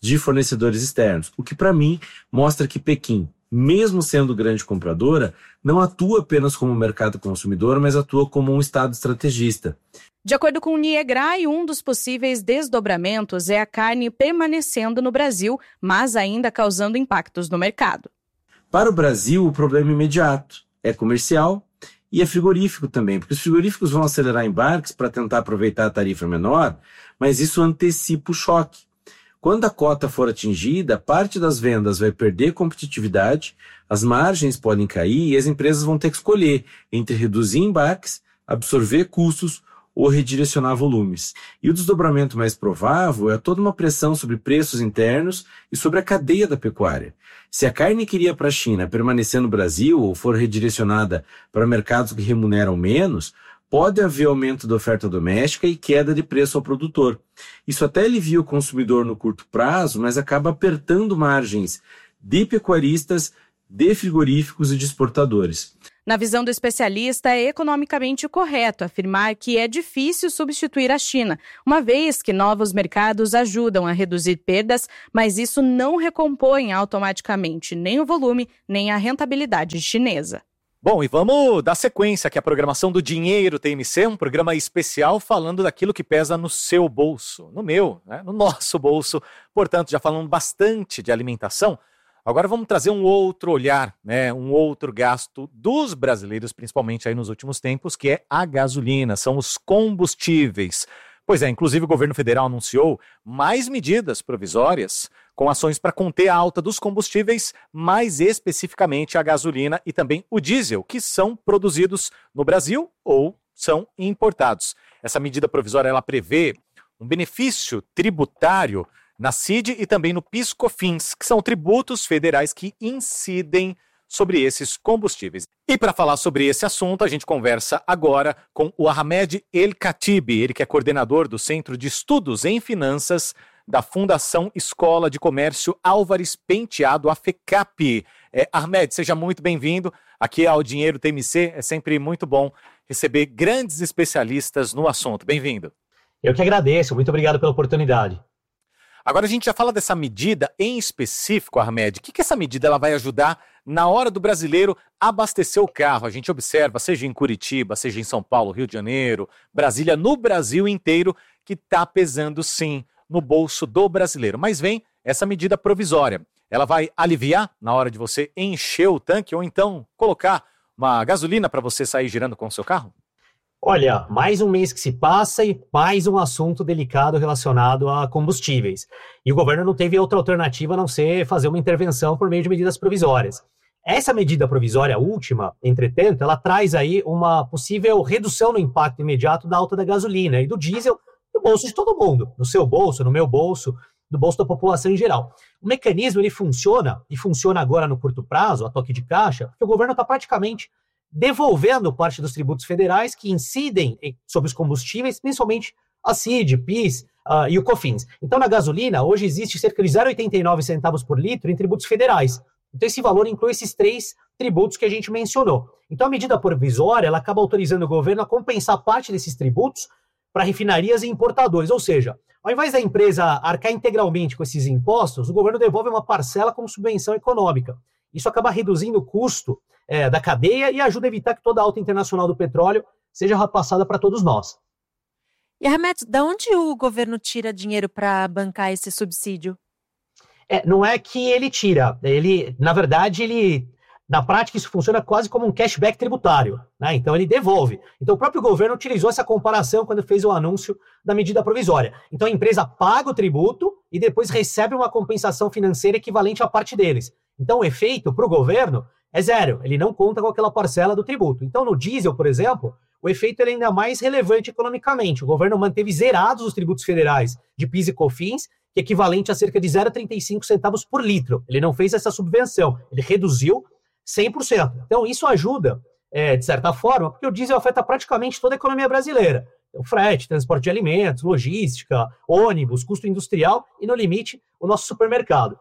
de fornecedores externos, o que para mim mostra que Pequim, mesmo sendo grande compradora, não atua apenas como mercado consumidor, mas atua como um Estado estrategista. De acordo com o Niegrai, um dos possíveis desdobramentos é a carne permanecendo no Brasil, mas ainda causando impactos no mercado. Para o Brasil, o problema é imediato, é comercial e é frigorífico também, porque os frigoríficos vão acelerar embarques para tentar aproveitar a tarifa menor, mas isso antecipa o choque. Quando a cota for atingida, parte das vendas vai perder competitividade, as margens podem cair e as empresas vão ter que escolher entre reduzir embarques, absorver custos ou redirecionar volumes. E o desdobramento mais provável é toda uma pressão sobre preços internos e sobre a cadeia da pecuária. Se a carne que iria para a China permanecer no Brasil ou for redirecionada para mercados que remuneram menos, pode haver aumento da oferta doméstica e queda de preço ao produtor. Isso até alivia o consumidor no curto prazo, mas acaba apertando margens de pecuaristas, de frigoríficos e de exportadores. Na visão do especialista, é economicamente correto afirmar que é difícil substituir a China, uma vez que novos mercados ajudam a reduzir perdas, mas isso não recompõe automaticamente nem o volume, nem a rentabilidade chinesa. Bom, e vamos dar sequência aqui à programação do Dinheiro T M C, um programa especial falando daquilo que pesa no seu bolso, no meu, né, no nosso bolso. Portanto, já falando bastante de alimentação, agora vamos trazer um outro olhar, né, um outro gasto dos brasileiros, principalmente aí nos últimos tempos, que é a gasolina, são os combustíveis. Pois é, inclusive o governo federal anunciou mais medidas provisórias com ações para conter a alta dos combustíveis, mais especificamente a gasolina e também o diesel, que são produzidos no Brasil ou são importados. Essa medida provisória ela prevê um benefício tributário na C I D e também no PIS/COFINS, que são tributos federais que incidem sobre esses combustíveis. E para falar sobre esse assunto, a gente conversa agora com o Ahmed El-Khatibi, ele que é coordenador do Centro de Estudos em Finanças da Fundação Escola de Comércio Álvares Penteado, a FECAP. É, Ahmed, seja muito bem-vindo aqui ao Dinheiro T M C, é sempre muito bom receber grandes especialistas no assunto. Bem-vindo. Eu que agradeço, muito obrigado pela oportunidade. Agora a gente já fala dessa medida em específico, Ahmed. O que, que essa medida ela vai ajudar na hora do brasileiro abastecer o carro? A gente observa, seja em Curitiba, seja em São Paulo, Rio de Janeiro, Brasília, no Brasil inteiro, que está pesando sim no bolso do brasileiro. Mas vem essa medida provisória. Ela vai aliviar na hora de você encher o tanque ou então colocar uma gasolina para você sair girando com o seu carro? Olha, mais um mês que se passa e mais um assunto delicado relacionado a combustíveis. E o governo não teve outra alternativa a não ser fazer uma intervenção por meio de medidas provisórias. Essa medida provisória última, entretanto, ela traz aí uma possível redução no impacto imediato da alta da gasolina e do diesel no bolso de todo mundo, no seu bolso, no meu bolso, no bolso da população em geral. O mecanismo ele funciona, e funciona agora no curto prazo, a toque de caixa, porque o governo está praticamente devolvendo parte dos tributos federais que incidem sobre os combustíveis, principalmente a C I D, PIS uh, e o COFINS. Então, na gasolina, hoje existe cerca de zero vírgula oitenta e nove centavos por litro em tributos federais. Então, esse valor inclui esses três tributos que a gente mencionou. Então, a medida provisória, ela acaba autorizando o governo a compensar parte desses tributos para refinarias e importadores. Ou seja, ao invés da empresa arcar integralmente com esses impostos, o governo devolve uma parcela como subvenção econômica. Isso acaba reduzindo o custo É, da cadeia e ajuda a evitar que toda a alta internacional do petróleo seja repassada para todos nós. E, Ahmed, da onde o governo tira dinheiro para bancar esse subsídio? É, não é que ele tira, ele, na verdade, ele, na prática isso funciona quase como um cashback tributário, né? Então ele devolve. Então o próprio governo utilizou essa comparação quando fez o anúncio da medida provisória. Então a empresa paga o tributo e depois recebe uma compensação financeira equivalente à parte deles. Então o efeito para o governo é zero, ele não conta com aquela parcela do tributo. Então, no diesel, por exemplo, o efeito é ainda mais relevante economicamente. O governo manteve zerados os tributos federais de PIS e COFINS, que é equivalente a cerca de zero vírgula trinta e cinco centavos por litro. Ele não fez essa subvenção, ele reduziu cem por cento. Então, isso ajuda, é, de certa forma, porque o diesel afeta praticamente toda a economia brasileira. Então, frete, transporte de alimentos, logística, ônibus, custo industrial e, no limite, o nosso supermercado.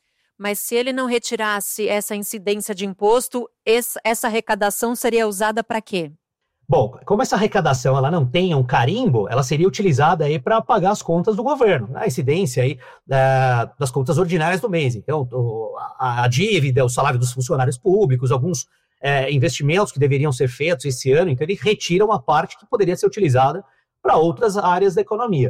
Mas se ele não retirasse essa incidência de imposto, essa arrecadação seria usada para quê? Bom, como essa arrecadação ela não tem um carimbo, ela seria utilizada aí para pagar as contas do governo, a incidência aí uh, das contas ordinárias do mês. Então, o, a, a dívida, o salário dos funcionários públicos, alguns uh, investimentos que deveriam ser feitos esse ano, então ele retira uma parte que poderia ser utilizada para outras áreas da economia.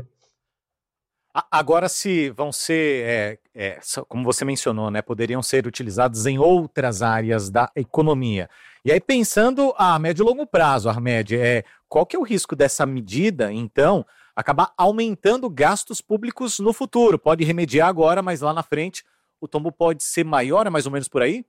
Agora, se vão ser, é, é, como você mencionou, né, poderiam ser utilizados em outras áreas da economia. E aí, pensando a médio e longo prazo, Ahmed, é, qual que é o risco dessa medida, então, acabar aumentando gastos públicos no futuro? Pode remediar agora, mas lá na frente o tombo pode ser maior, é mais ou menos por aí?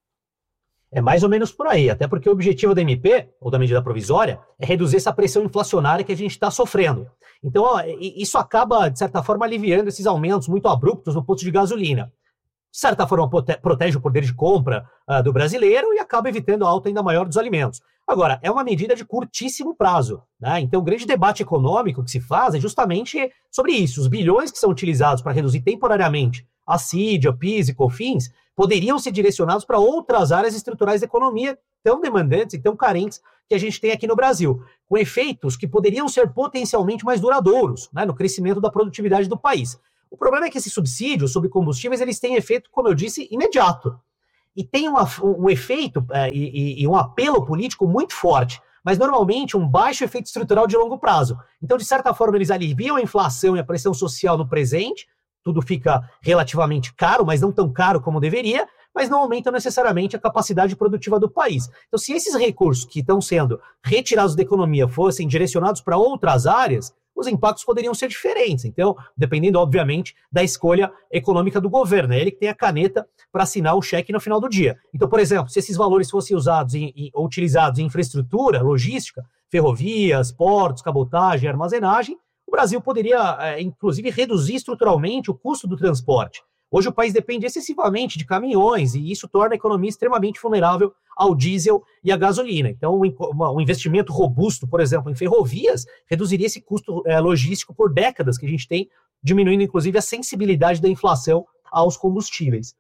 É mais ou menos por aí, até porque o objetivo da M P, ou da medida provisória, é reduzir essa pressão inflacionária que a gente está sofrendo. Então, ó, isso acaba, de certa forma, aliviando esses aumentos muito abruptos no posto de gasolina. De certa forma, prote- protege o poder de compra uh, do brasileiro e acaba evitando a alta ainda maior dos alimentos. Agora, é uma medida de curtíssimo prazo, né? Então, o grande debate econômico que se faz é justamente sobre isso. Os bilhões que são utilizados para reduzir temporariamente a C I D, a PIS e COFINS poderiam ser direcionados para outras áreas estruturais da economia tão demandantes e tão carentes que a gente tem aqui no Brasil, com efeitos que poderiam ser potencialmente mais duradouros, né, no crescimento da produtividade do país. O problema é que esses subsídios sobre combustíveis eles têm efeito, como eu disse, imediato. E tem uma, um efeito é, e, e um apelo político muito forte, mas normalmente um baixo efeito estrutural de longo prazo. Então, de certa forma, eles aliviam a inflação e a pressão social no presente, tudo fica relativamente caro, mas não tão caro como deveria, mas não aumenta necessariamente a capacidade produtiva do país. Então, se esses recursos que estão sendo retirados da economia fossem direcionados para outras áreas, os impactos poderiam ser diferentes. Então, dependendo, obviamente, da escolha econômica do governo. É ele que tem a caneta para assinar o cheque no final do dia. Então, por exemplo, se esses valores fossem usados em, em, ou utilizados em infraestrutura, logística, ferrovias, portos, cabotagem, armazenagem, o Brasil poderia, é, inclusive, reduzir estruturalmente o custo do transporte. Hoje o país depende excessivamente de caminhões e isso torna a economia extremamente vulnerável ao diesel e à gasolina. Então, um investimento robusto, por exemplo, em ferrovias, reduziria esse custo é, logístico por décadas que a gente tem, diminuindo, inclusive, a sensibilidade da inflação aos combustíveis.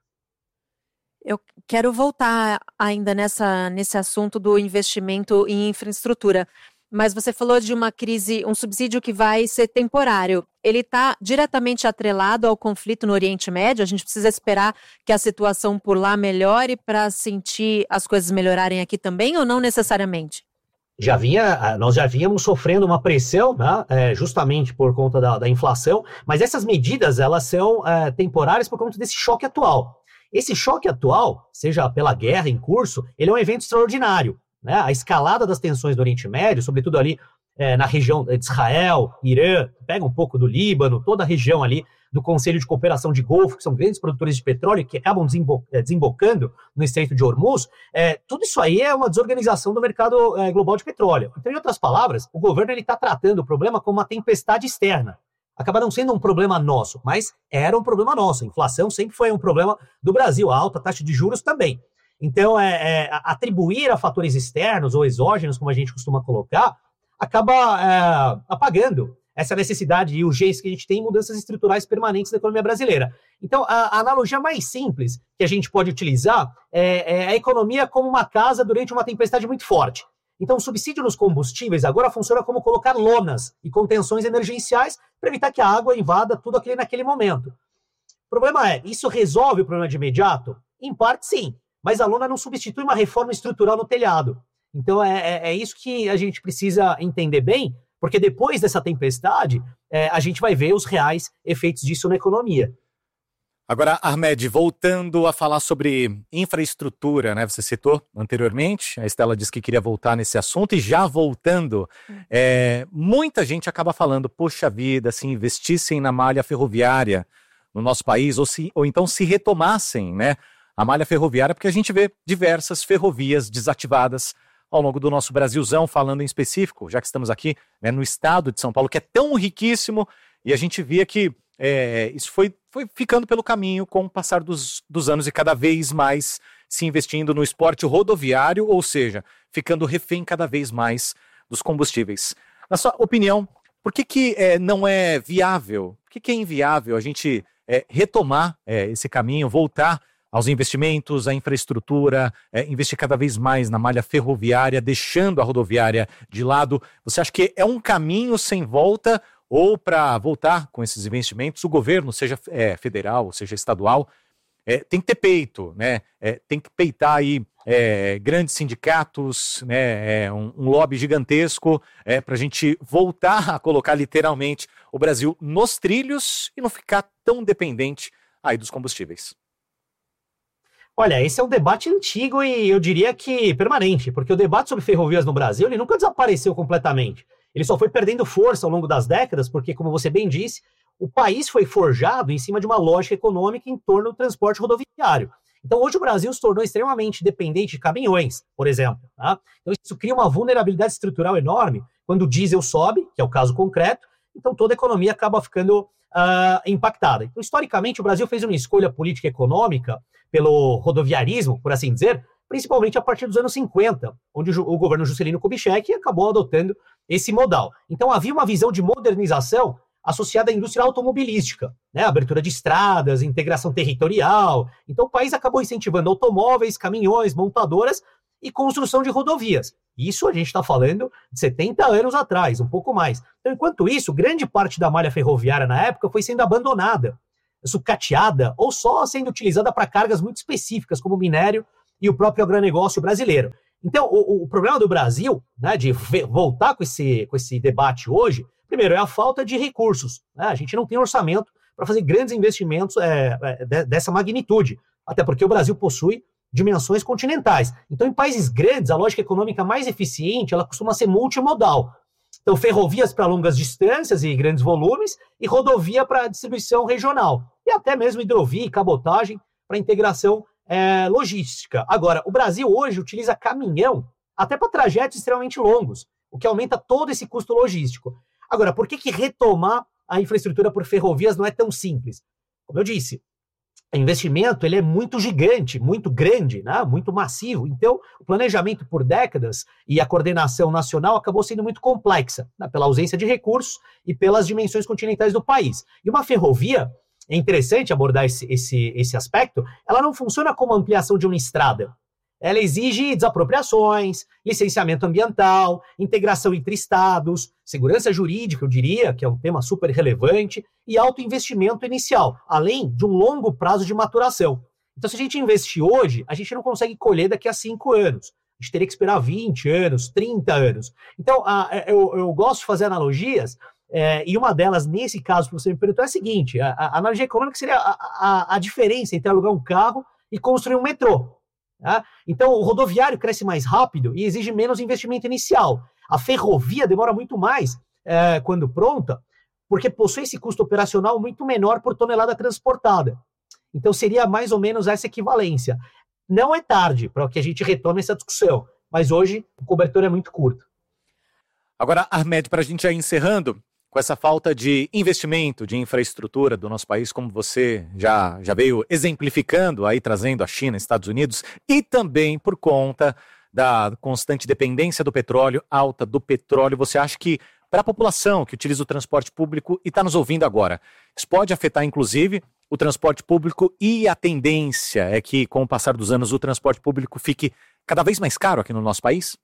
Eu quero voltar ainda nessa, nesse assunto do investimento em infraestrutura. Mas você falou de uma crise, um subsídio que vai ser temporário. Ele está diretamente atrelado ao conflito no Oriente Médio? A gente precisa esperar que a situação por lá melhore para sentir as coisas melhorarem aqui também ou não necessariamente? Já vinha, nós já vínhamos sofrendo uma pressão, né, é, justamente por conta da, da inflação, mas essas medidas elas são é, temporárias por conta desse choque atual. Esse choque atual, seja pela guerra em curso, ele é um evento extraordinário. Né? A escalada das tensões do Oriente Médio, sobretudo ali é, na região de Israel, Irã, pega um pouco do Líbano, toda a região ali do Conselho de Cooperação de Golfo, que são grandes produtores de petróleo que acabam desembo- desembocando no Estreito de Hormuz, é, tudo isso aí é uma desorganização do mercado é, global de petróleo. Então, em outras palavras, o governo está tratando o problema como uma tempestade externa. Acaba não sendo um problema nosso, mas era um problema nosso. A inflação sempre foi um problema do Brasil, a alta taxa de juros também. Então, é, é, atribuir a fatores externos ou exógenos, como a gente costuma colocar, acaba é, apagando essa necessidade e urgência que a gente tem em mudanças estruturais permanentes da economia brasileira. Então, a, a analogia mais simples que a gente pode utilizar é, é a economia como uma casa durante uma tempestade muito forte. Então, o subsídio nos combustíveis agora funciona como colocar lonas e contenções emergenciais para evitar que a água invada tudo aquilo naquele momento. O problema é, isso resolve o problema de imediato? Em parte, sim. Mas a lona não substitui uma reforma estrutural no telhado. Então, é, é, é isso que a gente precisa entender bem, porque depois dessa tempestade, é, a gente vai ver os reais efeitos disso na economia. Agora, Ahmed, voltando a falar sobre infraestrutura, né? Você citou anteriormente, a Estela disse que queria voltar nesse assunto, e já voltando, é, muita gente acaba falando, poxa vida, se investissem na malha ferroviária no nosso país, ou, se, ou então se retomassem, né, a malha ferroviária, porque a gente vê diversas ferrovias desativadas ao longo do nosso Brasilzão, falando em específico, já que estamos aqui, né, no estado de São Paulo, que é tão riquíssimo, e a gente via que é, isso foi, foi ficando pelo caminho com o passar dos, dos anos e cada vez mais se investindo no esporte rodoviário, ou seja, ficando refém cada vez mais dos combustíveis. Na sua opinião, por que, que é, não é viável, por que, que é inviável a gente é, retomar é, esse caminho, voltar aos investimentos, à infraestrutura, é, investir cada vez mais na malha ferroviária, deixando a rodoviária de lado. Você acha que é um caminho sem volta, ou para voltar com esses investimentos, o governo, seja é, federal, seja estadual, é, tem que ter peito, né? É, tem que peitar aí é, grandes sindicatos, né? É, um, um lobby gigantesco é, para a gente voltar a colocar literalmente o Brasil nos trilhos e não ficar tão dependente aí dos combustíveis. Olha, esse é um debate antigo e eu diria que permanente, porque o debate sobre ferrovias no Brasil ele nunca desapareceu completamente. Ele só foi perdendo força ao longo das décadas, porque, como você bem disse, o país foi forjado em cima de uma lógica econômica em torno do transporte rodoviário. Então, hoje o Brasil se tornou extremamente dependente de caminhões, por exemplo. Tá? Então, isso cria uma vulnerabilidade estrutural enorme. Quando o diesel sobe, que é o caso concreto, então toda a economia acaba ficando uh, impactada. Então, historicamente, o Brasil fez uma escolha política e econômica pelo rodoviarismo, por assim dizer, principalmente a partir dos anos cinquenta, onde o, o governo Juscelino Kubitschek acabou adotando esse modal. Então, havia uma visão de modernização associada à indústria automobilística, né? Abertura de estradas, integração territorial. Então, o país acabou incentivando automóveis, caminhões, montadoras e construção de rodovias. Isso a gente está falando de setenta anos atrás, um pouco mais. Então, enquanto isso, grande parte da malha ferroviária na época foi sendo abandonada, sucateada ou só sendo utilizada para cargas muito específicas, como minério e o próprio agronegócio brasileiro. Então, o, o problema do Brasil, né, de voltar com esse, com esse debate hoje, primeiro, é a falta de recursos. Né? A gente não tem orçamento para fazer grandes investimentos é, é, dessa magnitude, até porque o Brasil possui dimensões continentais. Então, em países grandes, a lógica econômica mais eficiente, ela costuma ser multimodal. Então, ferrovias para longas distâncias e grandes volumes e rodovia para distribuição regional. E até mesmo hidrovia e cabotagem para integração é, logística. Agora, o Brasil hoje utiliza caminhão até para trajetos extremamente longos, o que aumenta todo esse custo logístico. Agora, por que, que retomar a infraestrutura por ferrovias não é tão simples? Como eu disse, o investimento ele é muito gigante, muito grande, né? Muito massivo. Então, o planejamento por décadas e a coordenação nacional acabou sendo muito complexa, né? Pela ausência de recursos e pelas dimensões continentais do país. E uma ferrovia, é interessante abordar esse, esse, esse aspecto, ela não funciona como ampliação de uma estrada. Ela exige desapropriações, licenciamento ambiental, integração entre estados, segurança jurídica, eu diria, que é um tema super relevante, e alto investimento inicial, além de um longo prazo de maturação. Então, se a gente investir hoje, a gente não consegue colher daqui a cinco anos. A gente teria que esperar vinte anos, trinta anos. Então, a, eu, eu gosto de fazer analogias, é, e uma delas, nesse caso que você me perguntou, é a seguinte, a, a analogia econômica seria a, a, a diferença entre alugar um carro e construir um metrô. Tá? Então, o rodoviário cresce mais rápido e exige menos investimento inicial. A ferrovia demora muito mais é, quando pronta, porque possui esse custo operacional muito menor por tonelada transportada. Então, seria mais ou menos essa equivalência. Não é tarde para que a gente retome essa discussão, mas hoje o cobertor é muito curto. Agora, Ahmed, para a gente ir encerrando, com essa falta de investimento, de infraestrutura do nosso país, como você já, já veio exemplificando, aí trazendo a China, Estados Unidos, e também por conta da constante dependência do petróleo, alta do petróleo, você acha que para a população que utiliza o transporte público e está nos ouvindo agora, isso pode afetar inclusive o transporte público e a tendência é que com o passar dos anos o transporte público fique cada vez mais caro aqui no nosso país?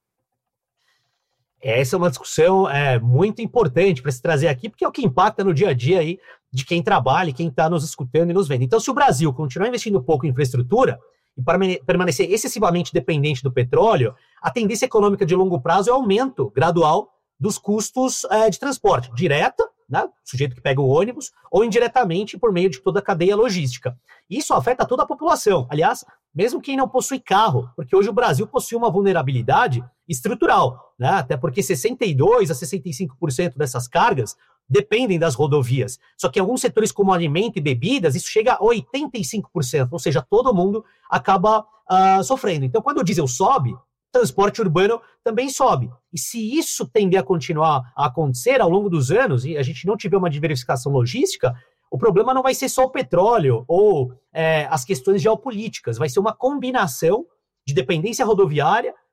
Essa é uma discussão é, muito importante para se trazer aqui, porque é o que impacta no dia a dia aí de quem trabalha e quem está nos escutando e nos vendo. Então, se o Brasil continuar investindo pouco em infraestrutura e permanecer excessivamente dependente do petróleo, a tendência econômica de longo prazo é o aumento gradual dos custos é, de transporte, direta, né, o sujeito que pega o ônibus, ou indiretamente por meio de toda a cadeia logística. Isso afeta toda a população. Aliás, mesmo quem não possui carro, porque hoje o Brasil possui uma vulnerabilidade estrutural, né? Até porque sessenta e dois por cento a sessenta e cinco por cento dessas cargas dependem das rodovias. Só que em alguns setores como alimento e bebidas, isso chega a oitenta e cinco por cento, ou seja, todo mundo acaba uh, sofrendo. Então, quando o diesel sobe, o transporte urbano também sobe. E se isso tender a continuar a acontecer ao longo dos anos, e a gente não tiver uma diversificação logística, o problema não vai ser só o petróleo ou é, as questões geopolíticas, vai ser uma combinação de dependência rodoviária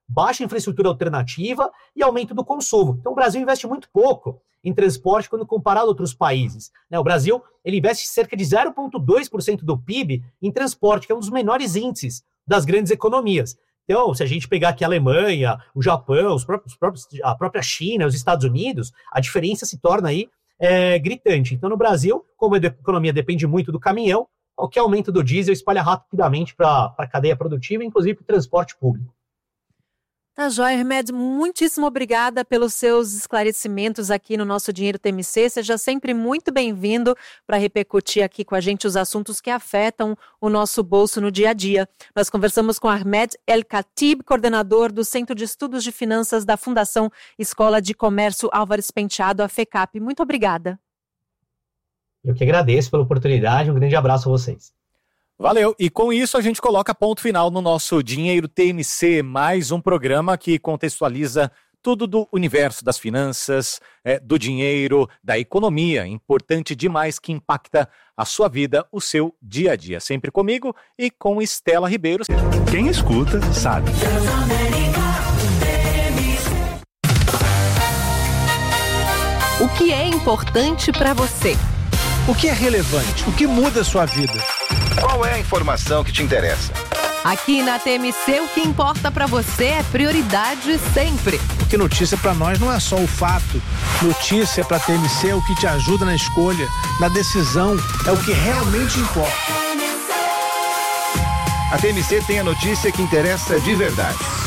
baixa infraestrutura alternativa e aumento do consumo. Então o Brasil investe muito pouco em transporte quando comparado a outros países. Né? O Brasil ele investe cerca de zero vírgula dois por cento do P I B em transporte, que é um dos menores índices das grandes economias. Então, se a gente pegar aqui a Alemanha, o Japão, os próprios, os próprios, a própria China, os Estados Unidos, a diferença se torna aí é, gritante. Então, no Brasil, como a economia depende muito do caminhão, qualquer aumento do diesel espalha rapidamente para a cadeia produtiva, inclusive para o transporte público. Tá joia, Hermed, muitíssimo obrigada pelos seus esclarecimentos aqui no nosso Dinheiro T M C. Seja sempre muito bem-vindo para repercutir aqui com a gente os assuntos que afetam o nosso bolso no dia a dia. Nós conversamos com Ahmed El-Khatib, coordenador do Centro de Estudos de Finanças da Fundação Escola de Comércio Álvares Penteado, a FECAP. Muito obrigada. Eu que agradeço pela oportunidade, um grande abraço a vocês. Valeu, e com isso a gente coloca ponto final no nosso Dinheiro T M C, mais um programa que contextualiza tudo do universo das finanças, é, do dinheiro, da economia, importante demais que impacta a sua vida, o seu dia a dia. Sempre comigo e com Estela Ribeiro. Quem escuta sabe. O que é importante para você? O que é relevante? O que muda a sua vida? Qual é a informação que te interessa? Aqui na T M C, o que importa pra você é prioridade sempre. Porque notícia pra nós não é só o fato. Notícia pra T M C é o que te ajuda na escolha, na decisão, é o que realmente importa. A T M C tem a notícia que interessa de verdade.